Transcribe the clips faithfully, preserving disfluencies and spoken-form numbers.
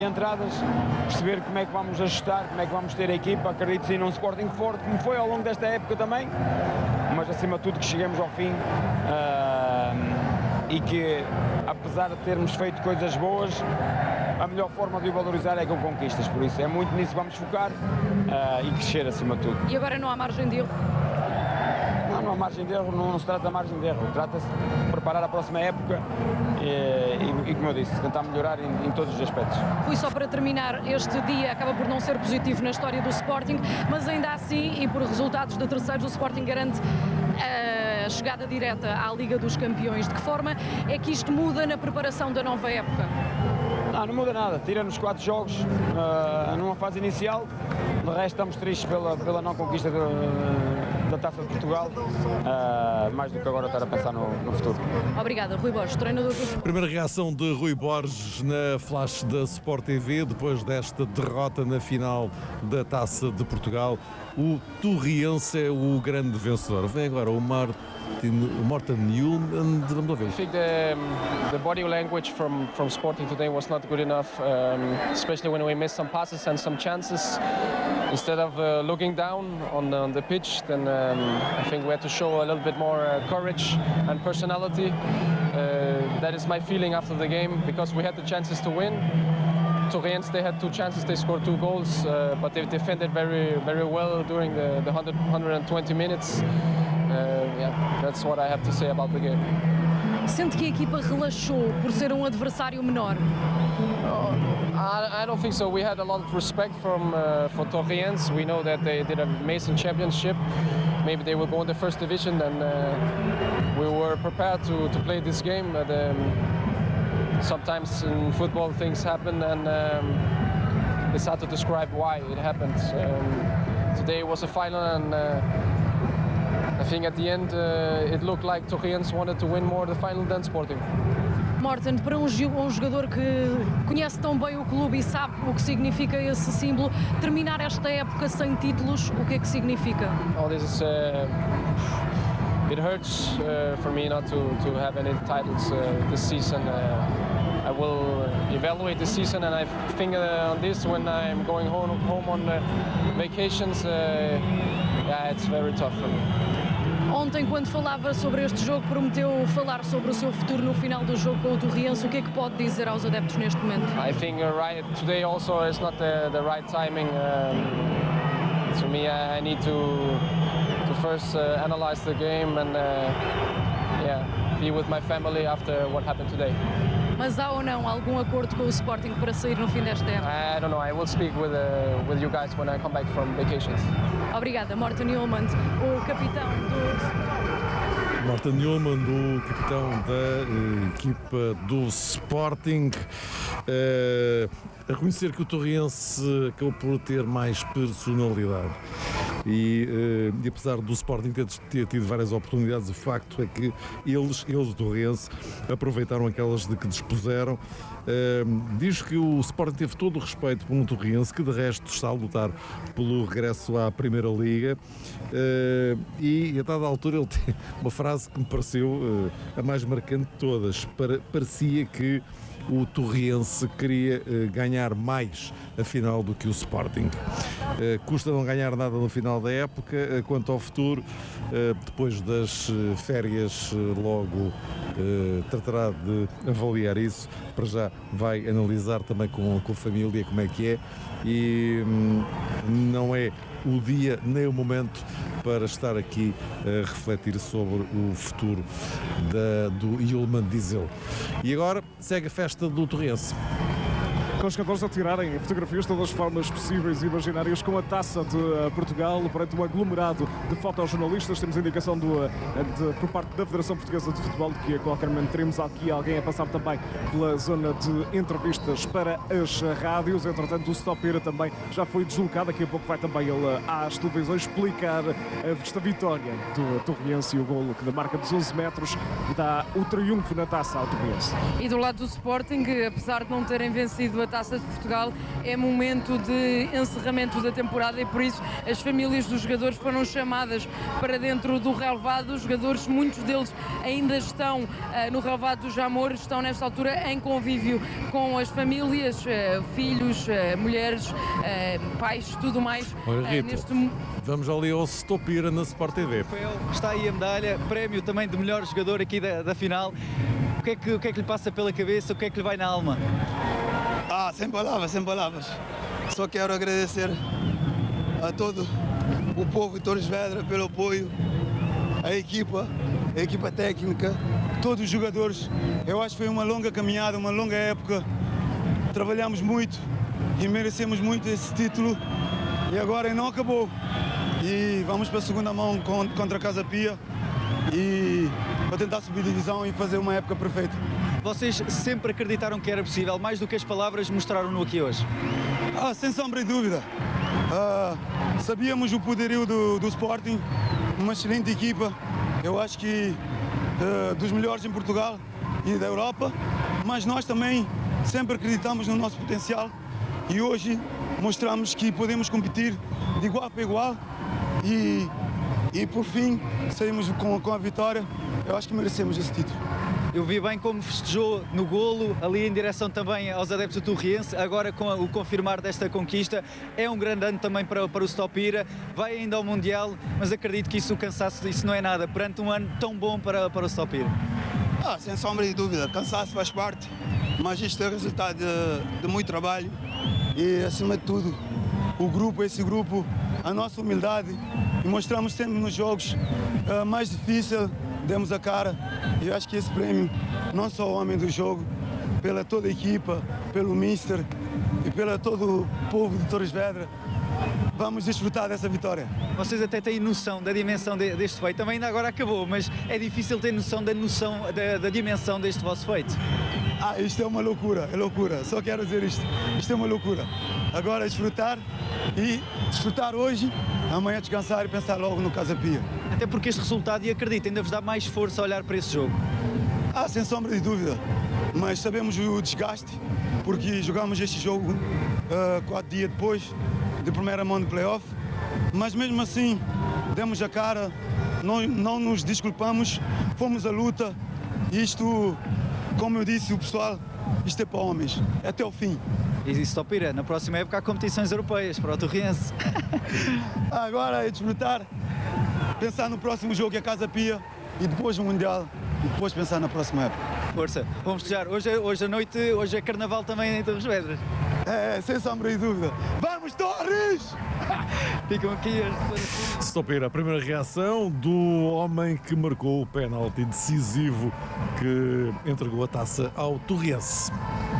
entradas, perceber como é que vamos ajustar, como é que vamos ter a equipa. Acredito sim num Sporting forte, como foi ao longo desta época também, mas acima de tudo que cheguemos ao fim uh, e que, apesar de termos feito coisas boas, a melhor forma de o valorizar é com conquistas, por isso é muito nisso que vamos focar uh, e crescer acima de tudo. E agora não há margem de erro? Não, não há margem de erro, não, não se trata da margem de erro, trata-se de preparar a próxima época e, e, e como eu disse, tentar melhorar em, em todos os aspectos. Fui só para terminar, este dia acaba por não ser positivo na história do Sporting, mas ainda assim, e por resultados de terceiros, o Sporting garante a chegada direta à Liga dos Campeões. De que forma é que isto muda na preparação da nova época? Não, não muda nada, tira-nos quatro jogos uh, numa fase inicial, de resto estamos tristes pela, pela não conquista do, da Taça de Portugal, uh, mais do que agora estar a pensar no, no futuro. Obrigada, Rui Borges, treinador do... Primeira reação de Rui Borges na flash da Sport T V, depois desta derrota na final da Taça de Portugal. O Torriense é o grande vencedor. Vem agora o Martin, Morten Hjulmand. Vamos lá ver. I think the, the body language from, from Sporting today was not good enough, um, especially when we missed some passes and some chances. Instead of uh, looking down on the, on the pitch, then um, I think we had to show a little bit more uh, courage and personality. Uh, that is my feeling after the game, because we had the chances to win. Torriense, they had two chances, they scored two goals, uh, but they defended very, very well during the, the one hundred, one hundred twenty minutes. Uh, yeah, that's what I have to say about the game. Sente que a equipa relaxou por ser um adversário menor? Uh, I, I don't think so. We had a lot of respect from uh, for Torriense. We know that they did an amazing championship. Maybe they will go in the first division, and uh, we were prepared to, to play this game. But, um, sometimes in football things happen, and um, it's hard to describe why it happened. Um, today was a final, and uh, I think at the end uh, it looked like Torriense wanted to win more the final than Sporting. Morten, para um, um jogador que conhece tão bem o clube e sabe o que significa esse símbolo, terminar esta época sem títulos, o que é que significa? Oh, this is, uh, it hurts uh, for me not to, to have any titles uh, this season. Uh, I will evaluate the season, and I think uh, on this when I'm going home, home on uh, vacations. Uh, yeah, it's very tough for me. Ontem, quando falava sobre este jogo, prometeu falar sobre o seu futuro no final do jogo com o Torriense. O que é que pode dizer aos adeptos neste momento? I think uh, right today also is not the, the right timing. Um, to me, I need to to first uh, analyze the game and uh, yeah, be with my family after what happened today. Mas há ou não algum acordo com o Sporting para sair no fim desta época? I don't know. I will speak with uh, with you guys when I come back from vacations. Obrigada, Morten Hjulmand, o capitão do... Morten Hjulmand, o capitão da uh, equipa do Sporting. Uh, a reconhecer que o Torriense acabou por ter mais personalidade. E, uh, e apesar do Sporting ter, ter tido várias oportunidades, o facto é que eles, eles do Torriense, aproveitaram aquelas de que dispuseram. Uh, diz que o Sporting teve todo o respeito por um Torriense que de resto está a lutar pelo regresso à Primeira Liga, uh, e a dada altura ele tem uma frase que me pareceu uh, a mais marcante de todas. Para, parecia que o Torriense queria uh, ganhar mais a final do que o Sporting. Uh, custa não ganhar nada no final da época. Uh, quanto ao futuro, uh, depois das uh, férias, uh, logo uh, tratará de avaliar isso. Para já vai analisar também com, com a família como é que é, e hum, não é o dia nem o momento para estar aqui a refletir sobre o futuro da, do Hjulmand, diz ele. E agora segue a festa do Torriense. Com os jogadores a tirarem fotografias de todas as formas possíveis e imaginárias com a Taça de uh, Portugal perante um aglomerado de fotojornalistas. Temos indicação do, uh, de, por parte da Federação Portuguesa de Futebol de que a qualquer momento teremos aqui alguém a passar também pela zona de entrevistas para as rádios. Entretanto, o Stopera também já foi deslocado. Daqui a pouco vai também ele às televisões explicar esta vitória do Torriense e o golo que da marca dos onze metros dá o triunfo na Taça ao Torriense. E do lado do Sporting, apesar de não terem vencido a Taça de Portugal, é momento de encerramento da temporada e por isso as famílias dos jogadores foram chamadas para dentro do relevado. Os jogadores, muitos deles ainda estão uh, no relevado do Jamor, estão nesta altura em convívio com as famílias, uh, filhos, uh, mulheres, uh, pais, tudo mais. Olha, Rita, uh, neste... vamos ali ao Stopira na Sport T V. Está aí a medalha, prémio também de melhor jogador aqui da, da final. O que, é que, o que é que lhe passa pela cabeça, o que é que lhe vai na alma? Ah, sem palavras, sem palavras. Só quero agradecer a todo o povo de Torres Vedras pelo apoio, a equipa, a equipa técnica, todos os jogadores. Eu acho que foi uma longa caminhada, uma longa época. Trabalhamos muito e merecemos muito esse título. E agora não acabou. E vamos para a segunda mão contra a Casa Pia e para tentar subir divisão e fazer uma época perfeita. Vocês sempre acreditaram que era possível, mais do que as palavras mostraram-no aqui hoje? Ah, sem sombra de dúvida. Ah, sabíamos o poderio do, do Sporting, uma excelente equipa. Eu acho que uh, dos melhores em Portugal e da Europa, mas nós também sempre acreditamos no nosso potencial e hoje mostramos que podemos competir de igual para igual e, e por fim saímos com, com a vitória. Eu acho que merecemos esse título. Eu vi bem como festejou no golo, ali em direção também aos adeptos do Torriense, agora com o confirmar desta conquista. É um grande ano também para, para o Stopira, vai ainda ao Mundial, mas acredito que isso, o cansaço, isso não é nada, perante um ano tão bom para, para o Stopira. Ah, sem sombra de dúvida, cansaço faz parte, mas isto é resultado de, de muito trabalho e, acima de tudo, o grupo, esse grupo, a nossa humildade, e mostramos sempre nos jogos uh, mais difícil, demos a cara, e eu acho que esse prémio, não só o homem do jogo, pela toda a equipa, pelo Mister e pela todo o povo de Torres Vedras, vamos desfrutar dessa vitória. Vocês até têm noção da dimensão de, deste feito, também ainda agora acabou, mas é difícil ter noção da noção da, da dimensão deste vosso feito. Ah, isto é uma loucura, é loucura, só quero dizer isto, isto é uma loucura. Agora desfrutar e desfrutar hoje, amanhã descansar e pensar logo no Casa Pia. Até porque este resultado, e acredito, ainda vos dá mais força a olhar para esse jogo. Ah, sem sombra de dúvida, mas sabemos o desgaste, porque jogamos este jogo uh, quatro dias depois de primeira mão de playoff, mas mesmo assim demos a cara, não, não nos desculpamos, fomos à luta, isto, como eu disse, o pessoal, isto é para homens, é até o fim. E isso, Stopira, na próxima época há competições europeias para o Torriense. Agora é desfrutar, pensar no próximo jogo que é a Casa Pia e depois o Mundial e depois pensar na próxima época. Força, vamos festejar. Hoje, hoje à noite, hoje é carnaval também em Torres Vedras. É, sem sombra de dúvida. Vamos, Torres! Ficam aqui as... Stopira, a primeira reação do homem que marcou o pênalti decisivo que entregou a taça ao Torriense.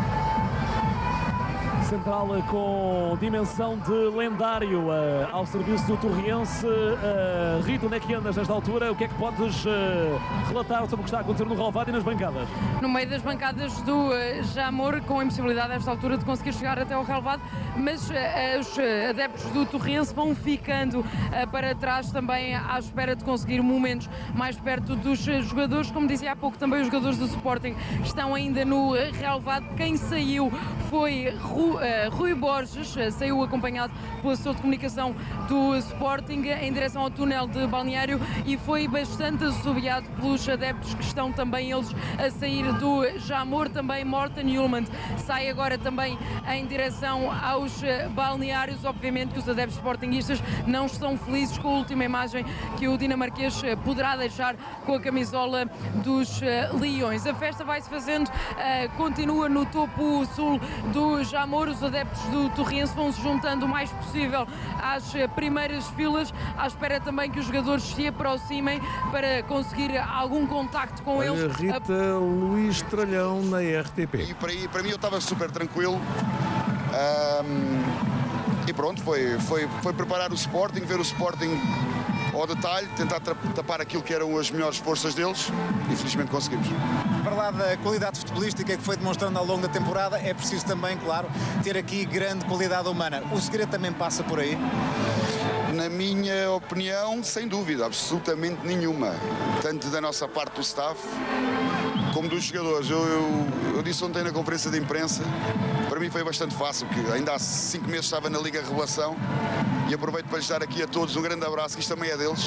Central com dimensão de lendário uh, ao serviço do Torriense. Uh, Rita, onde é que andas nesta altura? O que é que podes uh, relatar sobre o que está a acontecer no relvado e nas bancadas? No meio das bancadas do uh, Jamor, com a impossibilidade a esta altura de conseguir chegar até ao relvado, mas uh, os adeptos do Torriense vão ficando uh, para trás também à espera de conseguir momentos mais perto dos uh, jogadores. Como dizia há pouco, também os jogadores do Sporting estão ainda no uh, relvado. Quem saiu foi Ru Uh, Rui Borges, uh, saiu acompanhado pela assessor de comunicação do Sporting em direção ao túnel de balneário e foi bastante assobiado pelos adeptos que estão também eles a sair do Jamor. Também Morten Hjulmand sai agora também em direção aos uh, balneários. Obviamente que os adeptos sportinguistas não estão felizes com a última imagem que o dinamarquês uh, poderá deixar com a camisola dos uh, Leões. A festa vai-se fazendo, uh, continua no topo sul do Jamor. Os adeptos do Torriense vão se juntando o mais possível às primeiras filas, à espera também que os jogadores se aproximem para conseguir algum contacto com Olha, eles. Rita a... Luís Tralhão na R T P. E para, para mim eu estava super tranquilo. Um, e pronto, foi, foi, foi preparar o Sporting, ver o Sporting ao detalhe, tentar tapar aquilo que eram as melhores forças deles e felizmente conseguimos. Para lá da qualidade futebolística que foi demonstrando ao longo da temporada, é preciso também, claro, ter aqui grande qualidade humana. O segredo também passa por aí? Na minha opinião, sem dúvida, absolutamente nenhuma. Tanto da nossa parte do staff como dos jogadores. Eu, eu, eu disse ontem na conferência de imprensa, para mim foi bastante fácil, porque ainda há cinco meses estava na Liga Revelação e aproveito para lhes dar aqui a todos um grande abraço, que isto também é deles.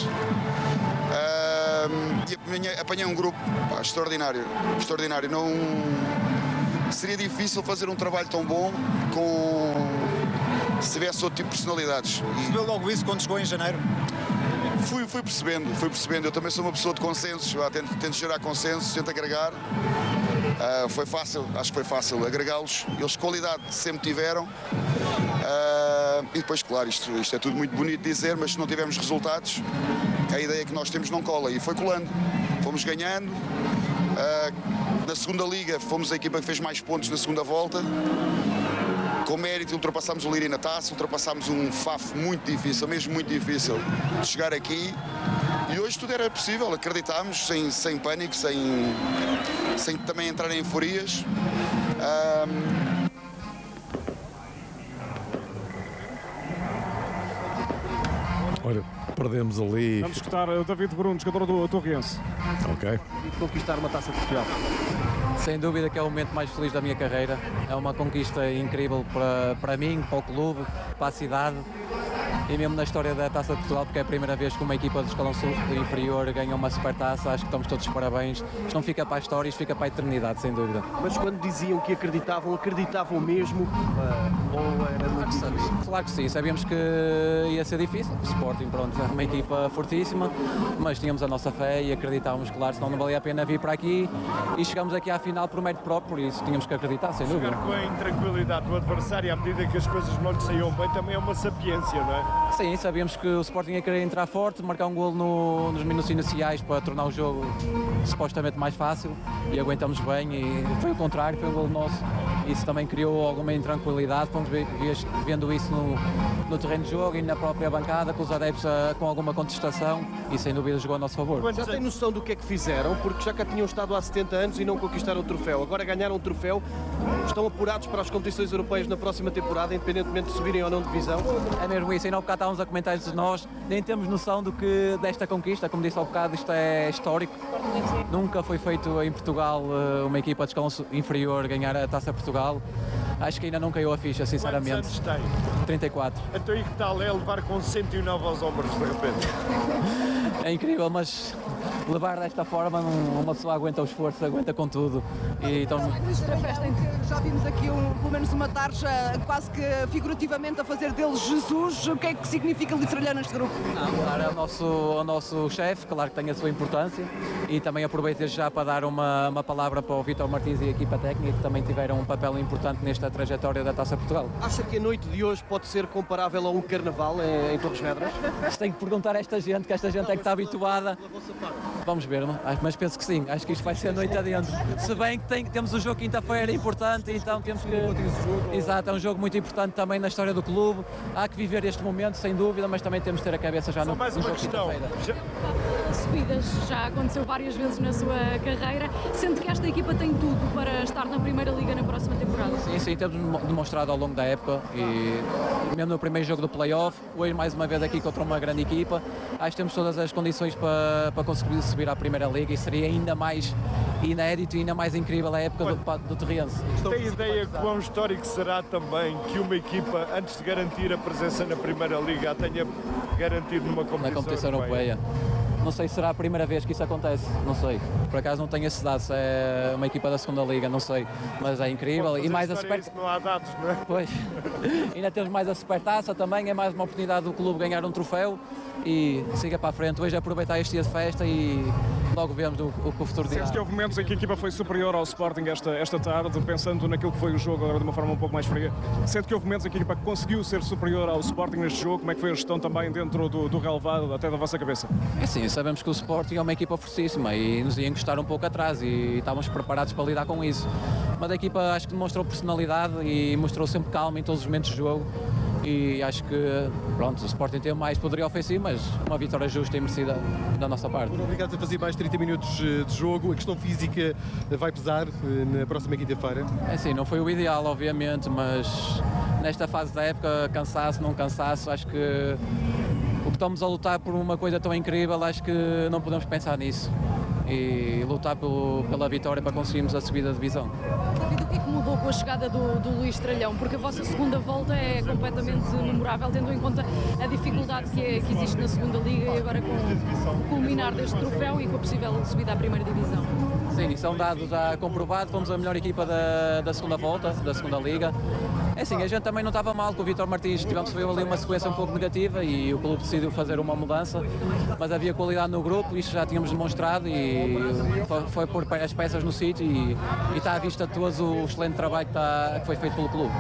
Uh, e apanhei, apanhei um grupo pá, extraordinário, extraordinário. Não, seria difícil fazer um trabalho tão bom com, se tivesse outro tipo de personalidades. Percebeu logo isso quando chegou em janeiro? Fui, fui percebendo, fui percebendo. Eu também sou uma pessoa de consensos, tento, tento gerar consensos, tento agregar. Uh, foi fácil, acho que foi fácil agregá-los. Eles qualidade sempre tiveram. Uh, e depois, claro, isto, isto é tudo muito bonito de dizer, mas se não tivermos resultados, a ideia que nós temos não cola. E foi colando. Fomos ganhando. Uh, na segunda liga, fomos a equipa que fez mais pontos na segunda volta. Com mérito, ultrapassámos o Leiria na taça, ultrapassámos um F A F muito difícil, mesmo muito difícil, de chegar aqui. E hoje tudo era possível, acreditámos, sem, sem pânico, sem, sem também entrar em euforias. Um... Olha, perdemos ali. Vamos escutar o David Bruno, jogador do Torriense. Ok. E conquistar uma taça de Portugal. Sem dúvida que é o momento mais feliz da minha carreira. É uma conquista incrível para, para mim, para o clube, para a cidade e mesmo na história da Taça de Portugal, porque é a primeira vez que uma equipa do escalão inferior ganha uma supertaça. Acho que estamos todos de parabéns. Isto não fica para a história, isto fica para a eternidade, sem dúvida. Mas quando diziam que acreditavam, acreditavam mesmo? Uh, ou era muito difícil? Claro que sim, sabíamos que ia ser difícil. O Sporting, pronto, é uma equipa fortíssima, mas tínhamos a nossa fé e acreditávamos, claro, senão não valia a pena vir para aqui e chegamos aqui à final por mérito próprio, por isso tínhamos que acreditar, sem dúvida. Jogar com a intranquilidade do adversário à medida que as coisas não lhe saíam bem também é uma sapiência, não é? Sim, sabíamos que o Sporting ia querer entrar forte, marcar um golo no, nos minutos iniciais para tornar o jogo supostamente mais fácil e aguentamos bem e foi o contrário, foi um golo nosso. Isso também criou alguma intranquilidade, fomos vendo isso no, no terreno de jogo e na própria bancada, com os adeptos a, com alguma contestação e sem dúvida jogou a nosso favor. Já tem noção do que é que fizeram, porque já cá tinham estado há setenta anos e não conquistaram o troféu. Agora ganharam o troféu, estão apurados para as competições europeias na próxima temporada, independentemente de subirem ou não de divisão? É mesmo isso, ainda há bocado estávamos a comentar entre nós, nem temos noção do que desta conquista, como disse há bocado, isto é histórico. Nunca foi feito em Portugal uma equipa de escalão inferior ganhar a Taça Portugal. Acho que ainda não caiu a ficha, sinceramente. Quantos anos tem? trinta e quatro. Então e que tal é levar com cento e nove aos ombros de repente? É incrível, mas levar desta forma uma pessoa aguenta o esforço, aguenta com tudo. E então... A festa em que já vimos aqui um, pelo menos uma tarja quase que figurativamente a fazer deles Jesus. O que é que significa literalhar neste grupo? Não, claro, é o nosso, o nosso chefe, claro que tem a sua importância e também aproveito desde já para dar uma, uma palavra para o Vítor Martins e a equipa técnica que também tiveram um papel importante nesta trajetória da Taça Portugal. Acha que a noite de hoje pode ser comparável a um carnaval em, em Torres Vedras? Isto tem que perguntar a esta gente, que esta gente é que está habituada. Vamos ver, mas penso que sim, acho que isto vai ser a noite adentro. Se bem que tem, temos o jogo quinta-feira importante, então temos que... Exato, é um jogo muito importante também na história do clube. Há que viver este momento, sem dúvida, mas também temos que ter a cabeça já no, no jogo quinta-feira. Subidas já aconteceu várias vezes na sua carreira, sendo que esta equipa tem tudo para estar na Primeira Liga na próxima temporada. Sim, sim, temos demonstrado ao longo da época e mesmo no primeiro jogo do play-off, hoje mais uma vez aqui contra uma grande equipa, acho que temos todas as condições para, para conseguir subir à Primeira Liga e seria ainda mais inédito e ainda mais incrível a época do, do Torriense. Tem ideia quão histórico será também que uma equipa, antes de garantir a presença na Primeira Liga, a tenha garantido numa competição, na competição europeia? europeia. Não sei se será a primeira vez que isso acontece, não sei. Por acaso não tenho esse dado, se é uma equipa da segunda Liga, não sei. Mas é incrível. E mais a super... não há dados, não é? Pois. Ainda temos mais a Supertaça também, é mais uma oportunidade do clube ganhar um troféu e siga para a frente. Hoje é aproveitar este dia de festa e logo vemos o, o que o futuro dirá. Sentes que houve momentos em que a equipa foi superior ao Sporting esta, esta tarde, pensando naquilo que foi o jogo agora de uma forma um pouco mais fria? Sente que houve momentos em que a equipa conseguiu ser superior ao Sporting neste jogo? Como é que foi a gestão também dentro do, do relevado, até da vossa cabeça? É sim, sabemos que o Sporting é uma equipa fortíssima e nos ia encostar um pouco atrás e estávamos preparados para lidar com isso. Mas a equipa acho que demonstrou personalidade e mostrou sempre calma em todos os momentos de jogo. E acho que, pronto, o Sporting tem mais poderio ofensivo, mas uma vitória justa e merecida da nossa parte. Foram obrigados a fazer mais trinta minutos de jogo, a questão física vai pesar na próxima quinta-feira? É sim, não foi o ideal, obviamente, mas nesta fase da época, cansaço, não cansaço, acho que o que estamos a lutar por uma coisa tão incrível, acho que não podemos pensar nisso e lutar pelo, pela vitória para conseguirmos a subida da divisão. David, o que é que mudou com a chegada do, do Luís Tralhão? Porque a vossa segunda volta é completamente memorável, tendo em conta a dificuldade que, é, que existe na segunda liga e agora com o culminar deste troféu e com a possível subida à primeira divisão. Sim, isso é um dado já comprovado, fomos a melhor equipa da, da segunda volta, da segunda liga. É assim, a gente também não estava mal com o Vítor Martins, tivemos ali uma sequência um pouco negativa e o clube decidiu fazer uma mudança, mas havia qualidade no grupo, isto já tínhamos demonstrado e foi, foi pôr as peças no sítio e, e está à vista de todos o excelente trabalho que, está, que foi feito pelo clube.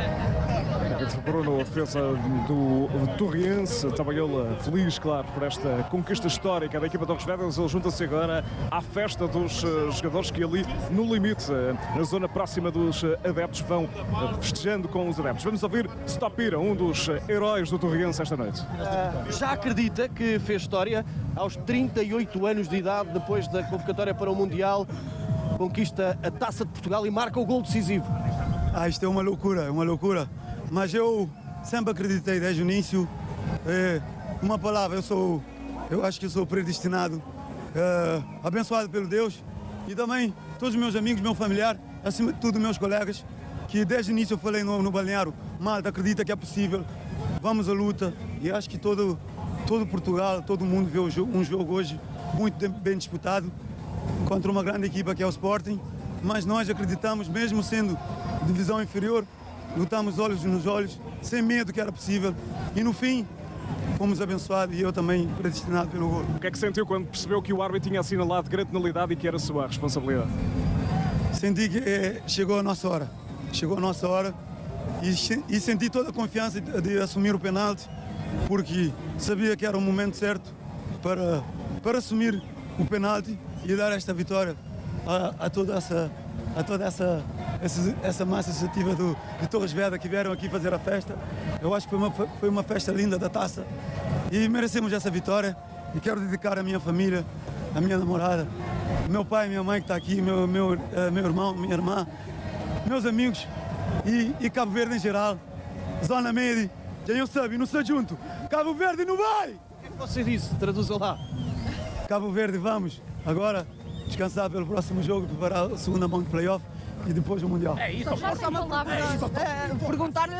Bruno, defesa do Torriense, também ele feliz, claro, por esta conquista histórica da equipa de Torres Vedras. Ele junta-se agora à festa dos jogadores que ali, no limite, na zona próxima dos adeptos, vão festejando com os adeptos. Vamos ouvir Stopira, um dos heróis do Torriense esta noite. Uh, já acredita que fez história aos trinta e oito anos de idade, depois da convocatória para o Mundial, conquista a Taça de Portugal e marca o gol decisivo? Ah, isto é uma loucura, é uma loucura. Mas eu sempre acreditei desde o início. É, uma palavra, eu sou, eu acho que eu sou predestinado, é, abençoado pelo Deus e também todos os meus amigos, meu familiar, acima de tudo meus colegas, que desde o início eu falei no, no balneário, malta, acredita que é possível, vamos à luta e acho que todo, todo Portugal, todo mundo vê um jogo hoje muito bem disputado contra uma grande equipa que é o Sporting, mas nós acreditamos, mesmo sendo divisão inferior, lutamos olhos nos olhos, sem medo que era possível. E no fim, fomos abençoados e eu também predestinado pelo gol. O que é que sentiu quando percebeu que o árbitro tinha assinalado grande penalidade e que era a sua responsabilidade? Senti que eh, chegou a nossa hora. Chegou a nossa hora e, e senti toda a confiança de, de assumir o penalti, porque sabia que era o momento certo para, para assumir o penalti e dar esta vitória a, a toda essa... a toda essa, essa, essa massa associativa do, de Torres Vedras que vieram aqui fazer a festa. Eu acho que foi uma, foi uma festa linda da taça e merecemos essa vitória e quero dedicar à minha família, à minha namorada, meu pai, minha mãe que está aqui, meu, meu, uh, meu irmão, minha irmã, meus amigos e, e Cabo Verde em geral, Zona Média, quem eu sabe, não sei junto, Cabo Verde não vai! O que é que você disse? Traduza lá. Cabo Verde, vamos agora descansar pelo próximo jogo, preparar a segunda mão de playoff e depois o Mundial. É isso, só, só uma palavra. É, perguntar-lhe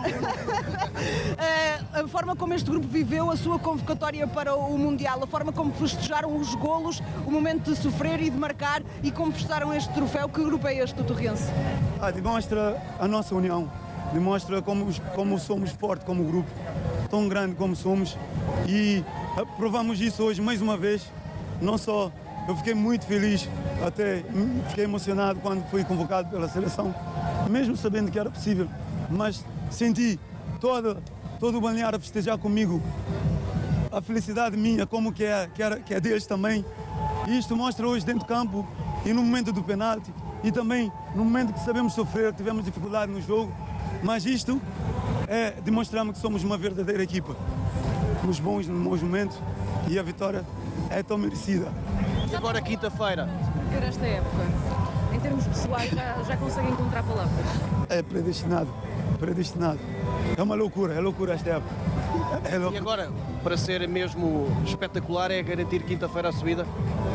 é, a forma como este grupo viveu a sua convocatória para o Mundial, a forma como festejaram os golos, o momento de sofrer e de marcar e como festejaram este troféu. Que grupo é este do Torriense? Ah, demonstra a nossa união, demonstra como, como somos fortes como grupo, tão grande como somos e provamos isso hoje mais uma vez, não só. Eu fiquei muito feliz, até fiquei emocionado quando fui convocado pela seleção, mesmo sabendo que era possível, mas senti todo, todo o balneário a festejar comigo, a felicidade minha, como que é, que, era, que é deles também. E isto mostra hoje dentro do campo e no momento do penalti e também no momento que sabemos sofrer, tivemos dificuldade no jogo, mas isto é demonstramos que somos uma verdadeira equipa, nos bons e nos maus momentos e a vitória é tão merecida. E agora quinta-feira? Ver esta época, em termos pessoais, já, já consegue encontrar palavras? É predestinado, predestinado. É uma loucura, é loucura esta época. É loucura. E agora, para ser mesmo espetacular, é garantir quinta-feira a subida?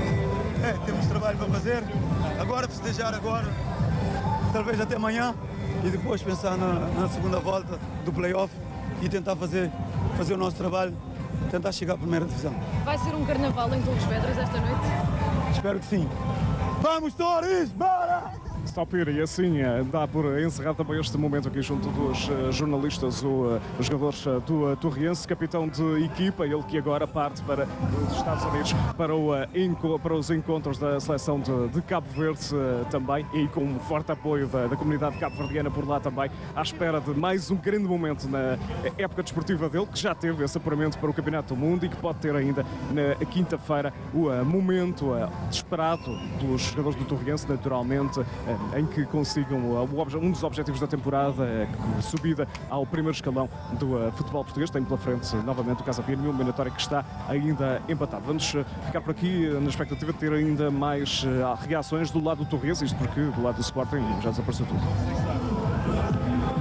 É, temos trabalho para fazer. Agora festejar agora, talvez até amanhã, e depois pensar na, na segunda volta do play-off e tentar fazer, fazer o nosso trabalho, tentar chegar à primeira divisão. Vai ser um carnaval em Torres Vedras esta noite? Espero que sim. Vamos, Torres! Bora! Stopir, e assim dá por encerrar também este momento aqui junto dos jornalistas, o, o jogador do Torriense, capitão de equipa, ele que agora parte para os Estados Unidos para, o, para os encontros da seleção de, de Cabo Verde também, e com um forte apoio da, da comunidade cabo-verdiana por lá também, à espera de mais um grande momento na época desportiva dele, que já teve esse apuramento para o Campeonato do Mundo e que pode ter ainda na quinta-feira o momento esperado pelos jogadores do Torriense, naturalmente, em que consigam um dos objetivos da temporada, a subida ao primeiro escalão do futebol português. Tem pela frente novamente o Casa Pia, numa eliminatória que está ainda empatado. Vamos ficar por aqui na expectativa de ter ainda mais reações do lado do Torriense, isto porque do lado do Sporting já desapareceu tudo.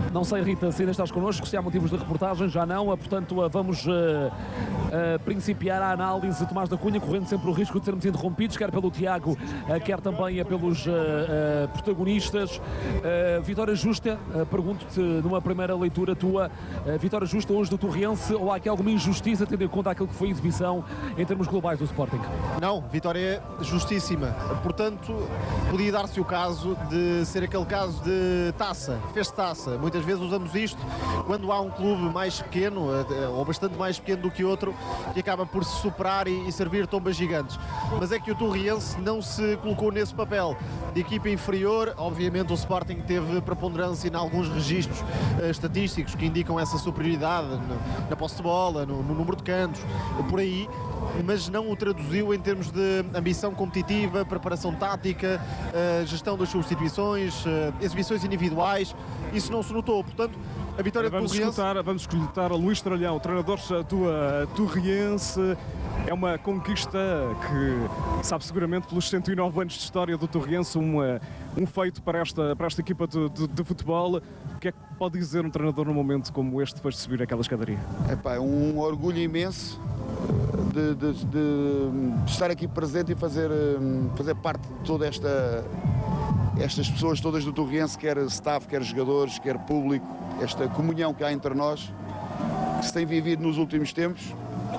Não sei, Rita, se ainda estás connosco, se há motivos de reportagem, já não, portanto vamos uh, uh, principiar a análise de Tomás da Cunha, correndo sempre o risco de sermos interrompidos, quer pelo Tiago, uh, quer também pelos uh, uh, protagonistas. Uh, vitória justa, uh, pergunto-te numa primeira leitura tua, uh, vitória justa hoje do Torriense, ou há aqui alguma injustiça tendo em conta aquilo que foi a exibição em termos globais do Sporting? Não, vitória justíssima, portanto podia dar-se o caso de ser aquele caso de taça, fez taça, muitas vezes usamos isto quando há um clube mais pequeno, ou bastante mais pequeno do que outro, que acaba por se superar e, e servir tombas gigantes, mas é que o Torriense não se colocou nesse papel de equipa inferior. Obviamente o Sporting teve preponderância em alguns registros uh, estatísticos que indicam essa superioridade na, na posse de bola, no, no número de cantos, por aí, mas não o traduziu em termos de ambição competitiva, preparação tática, uh, gestão das substituições, uh, exibições individuais. Isso não se notou, portanto a vitória do vamos Torriense... escutar, vamos escutar a Luís Tralhão, treinador do uh, Torriense. É uma conquista que sabe seguramente pelos cento e nove anos de história do Torriense, um, um feito para esta, para esta equipa de, de, de futebol. O que é que pode dizer um treinador num momento como este depois de subir aquela escadaria? Epá, é um orgulho imenso de, de, de, de estar aqui presente e fazer, fazer parte de toda esta estas pessoas todas do Torriense, quer staff, quer jogadores, quer público, esta comunhão que há entre nós, que se tem vivido nos últimos tempos,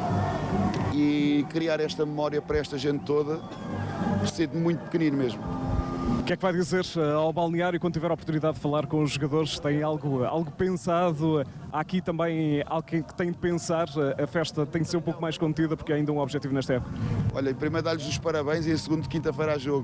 e criar esta memória para esta gente toda, sendo muito pequenino mesmo. O que é que vai dizer ao balneário quando tiver a oportunidade de falar com os jogadores? Tem algo, algo pensado? Há aqui também alguém que tem de pensar, a festa tem de ser um pouco mais contida porque é ainda um objetivo nesta época. Olha, em primeiro dar-lhes os parabéns e em segundo, quinta-feira há jogo.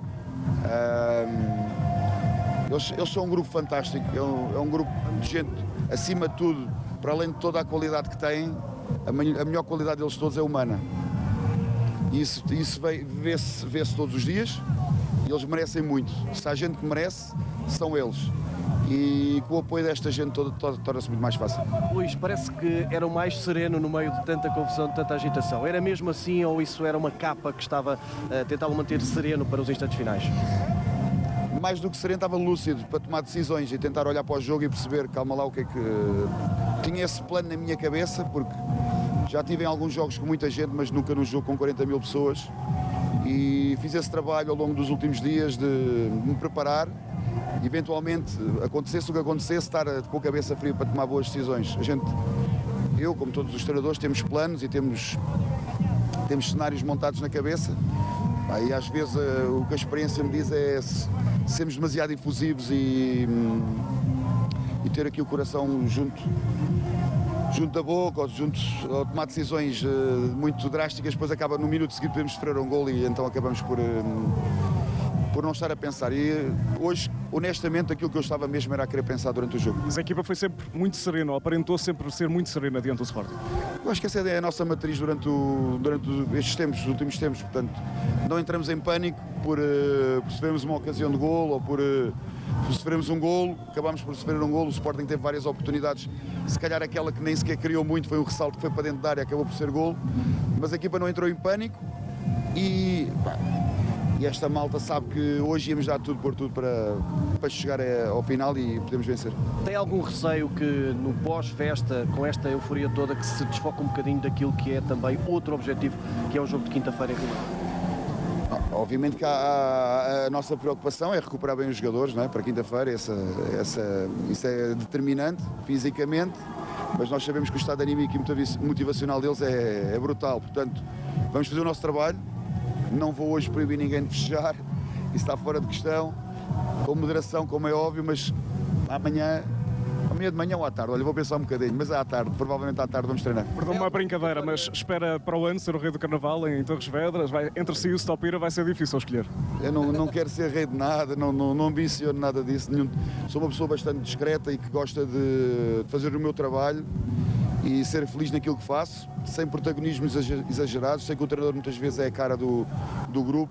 Um, eles, eles são um grupo fantástico, é um, é um grupo de gente, acima de tudo, para além de toda a qualidade que têm, a, a melhor qualidade deles todos é humana. Isso, isso vê-se vê-se todos os dias e eles merecem muito. Se há gente que merece, são eles. E com o apoio desta gente toda, toda torna-se muito mais fácil. Luís, parece que era o mais sereno no meio de tanta confusão, de tanta agitação. Era mesmo assim ou isso era uma capa que estava a tentar manter sereno para os instantes finais? Mais do que sereno, estava lúcido para tomar decisões e tentar olhar para o jogo e perceber, calma lá, o que é que... Tinha esse plano na minha cabeça, porque já tive em alguns jogos com muita gente, mas nunca num jogo com quarenta mil pessoas. E fiz esse trabalho ao longo dos últimos dias de me preparar, eventualmente, acontecesse o que acontecesse, estar com a cabeça fria para tomar boas decisões. A gente, eu, como todos os treinadores, temos planos e temos, temos cenários montados na cabeça. E às vezes o que a experiência me diz é sermos demasiado efusivos e, e ter aqui o coração junto, junto da boca, ou, junto, ou tomar decisões muito drásticas, depois acaba no minuto seguinte podemos sofrer um gol e então acabamos por, por não estar a pensar. E hoje, honestamente, aquilo que eu estava mesmo era a querer pensar durante o jogo. Mas a equipa foi sempre muito serena, aparentou sempre ser muito serena diante do Sporting. Eu acho que essa é a nossa matriz durante, o, durante estes tempos, os últimos tempos, portanto, não entramos em pânico por, uh, por sofrermos uma ocasião de golo ou por, uh, por sofrermos um golo, acabámos por sofrer um golo, o Sporting teve várias oportunidades, se calhar aquela que nem sequer criou muito foi um ressalto que foi para dentro da área, acabou por ser golo, mas a equipa não entrou em pânico e... Pá, E esta malta sabe que hoje íamos dar tudo por tudo para, para chegar ao final e podemos vencer. Tem algum receio que no pós-festa, com esta euforia toda, que se desfoque um bocadinho daquilo que é também outro objetivo, que é o jogo de quinta-feira em Roma? Obviamente que há, a, a nossa preocupação é recuperar bem os jogadores, não é? Para quinta-feira, essa, essa, isso é determinante fisicamente, mas nós sabemos que o estado anímico e motivacional deles é, é brutal, portanto vamos fazer o nosso trabalho. Não vou hoje proibir ninguém de festejar, isso está fora de questão, com moderação, como é óbvio, mas amanhã, amanhã de manhã ou à tarde, olha, vou pensar um bocadinho, mas é à tarde, provavelmente à tarde vamos treinar. Perdão, uma brincadeira, mas espera para o ano ser o rei do Carnaval em Torres Vedras, vai, entre si e o Stopira vai ser difícil escolher. Eu não, não quero ser rei de nada, não, não, não ambiciono nada disso, nenhum. Sou uma pessoa bastante discreta e que gosta de fazer o meu trabalho e ser feliz naquilo que faço, sem protagonismos exagerados. Sei que o treinador muitas vezes é a cara do, do grupo,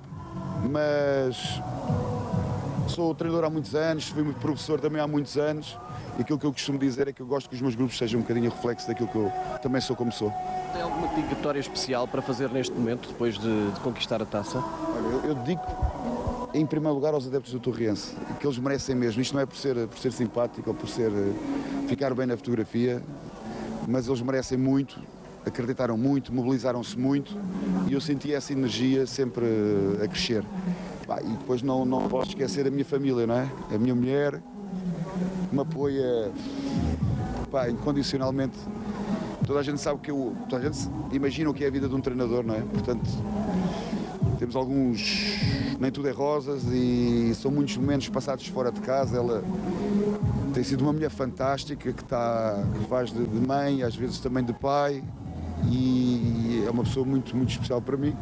mas sou treinador há muitos anos, fui professor também há muitos anos e aquilo que eu costumo dizer é que eu gosto que os meus grupos sejam um bocadinho reflexo daquilo que eu também sou como sou. Tem alguma dedicatória especial para fazer neste momento, depois de, de conquistar a taça? Olha, eu, eu dedico em primeiro lugar aos adeptos do Torriense, que eles merecem mesmo. Isto não é por ser, por ser simpático ou por ser... ficar bem na fotografia, mas eles merecem muito, acreditaram muito, mobilizaram-se muito e eu senti essa energia sempre a crescer. Bah, e depois não, não posso esquecer a minha família, não é? A minha mulher me apoia, bah, incondicionalmente. Toda a gente sabe que eu, toda a gente imagina o que é a vida de um treinador, não é? Portanto, temos alguns, nem tudo é rosas e são muitos momentos passados fora de casa. Ela tem sido uma mulher fantástica que, está, que faz de, de mãe, às vezes também de pai, e é uma pessoa muito, muito especial para mim.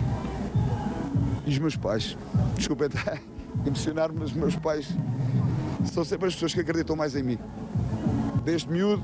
E os meus pais, desculpem estar a emocionar, mas os meus pais são sempre as pessoas que acreditam mais em mim. Desde miúdo,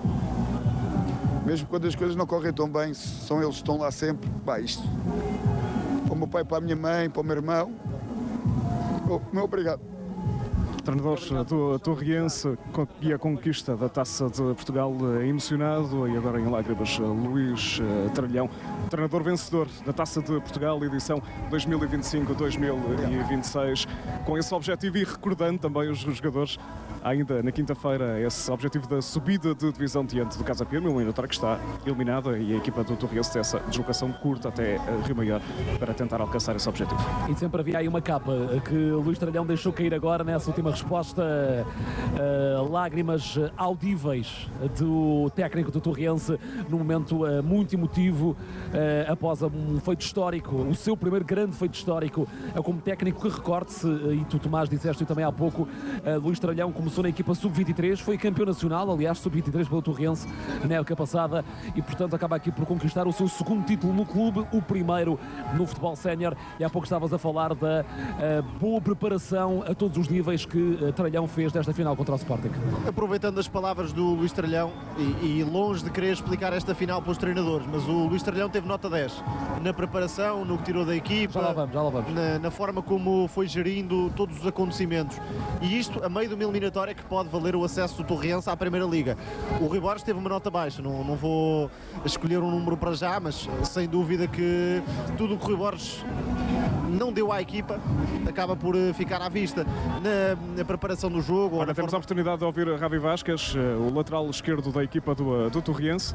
mesmo quando as coisas não correm tão bem, são eles que estão lá sempre. Pá, isto, para o meu pai, para a minha mãe, para o meu irmão, oh, meu obrigado. Treinador do Torriense e a conquista da Taça de Portugal, emocionado, e agora em lágrimas, Luís Tralhão, treinador vencedor da Taça de Portugal, edição dois mil e vinte e cinco dois mil e vinte e seis, com esse objetivo e recordando também os jogadores, ainda na quinta-feira, esse objetivo da subida de divisão diante do Casa Pia, uma eliminatória que está eliminada, e a equipa do Torriense tem essa deslocação curta até Rio Maior para tentar alcançar esse objetivo. E sempre havia aí uma capa que Luís Tralhão deixou cair agora nessa última resposta, uh, lágrimas audíveis do técnico do Torriense num momento uh, muito emotivo, uh, após um feito histórico, o seu primeiro grande feito histórico uh, como técnico, que recorde-se, uh, e tu, Tomás, disseste também há pouco, uh, Luís Tralhão começou na equipa sub vinte e três, foi campeão nacional, aliás, sub vinte e três pelo Torriense na época passada, e portanto acaba aqui por conquistar o seu segundo título no clube, o primeiro no futebol sénior, e há pouco estavas a falar da uh, boa preparação a todos os níveis que uh, Tralhão fez desta final contra o Sporting. Aproveitando as palavras do Luís Tralhão, e, e longe de querer explicar esta final para os treinadores, mas o Luís Tralhão teve nota dez na preparação, no que tirou da equipa, já lá vamos, já lá vamos. Na, na forma como foi gerindo todos os acontecimentos, e isto a meio de uma eliminatória que pode valer o acesso do Torriense à Primeira Liga. O Rui Borges teve uma nota baixa, não, não vou escolher um número para já, mas sem dúvida que tudo o que o Rui Borges não deu à equipa acaba por ficar à vista na, na preparação do jogo. Agora temos forma... a oportunidade de ouvir Ravi Vasquez, o lateral esquerdo da equipa do, do Torriense.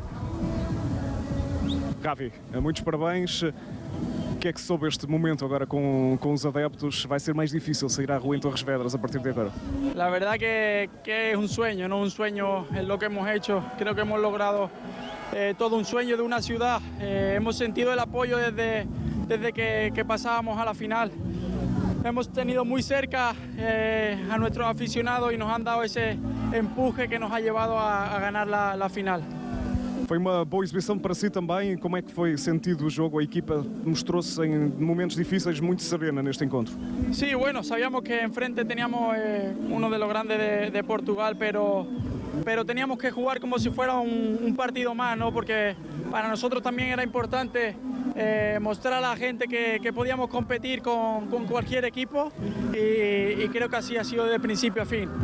Ravi, muitos parabéns. O que é que soube este momento agora com, com os adeptos? Vai ser mais difícil sair à rua em Torres Vedras a partir de agora? La verdad que, que es un sueño, no un sueño en lo que hemos hecho. Creo que hemos logrado eh, todo un sueño de una ciudad. Eh, hemos sentido el apoyo desde, desde que, que pasábamos a la final. Hemos tenido muy cerca eh, a nuestros aficionados y nos han dado ese empuje que nos ha llevado a, a ganar la, la final. Foi uma boa exibição para si também. Como é que foi sentido o jogo? A equipa mostrou-se em momentos difíceis muito serena neste encontro. Sí, bueno, sabíamos que enfrente teníamos eh, uno de los grandes de, de Portugal, pero, pero teníamos que jugar como si fuera un, un partido más, ¿no? Porque para nosotros también era importante eh, mostrar a la gente que, que podíamos competir con, con cualquier equipo, y, y creo que así ha sido de principio a fin.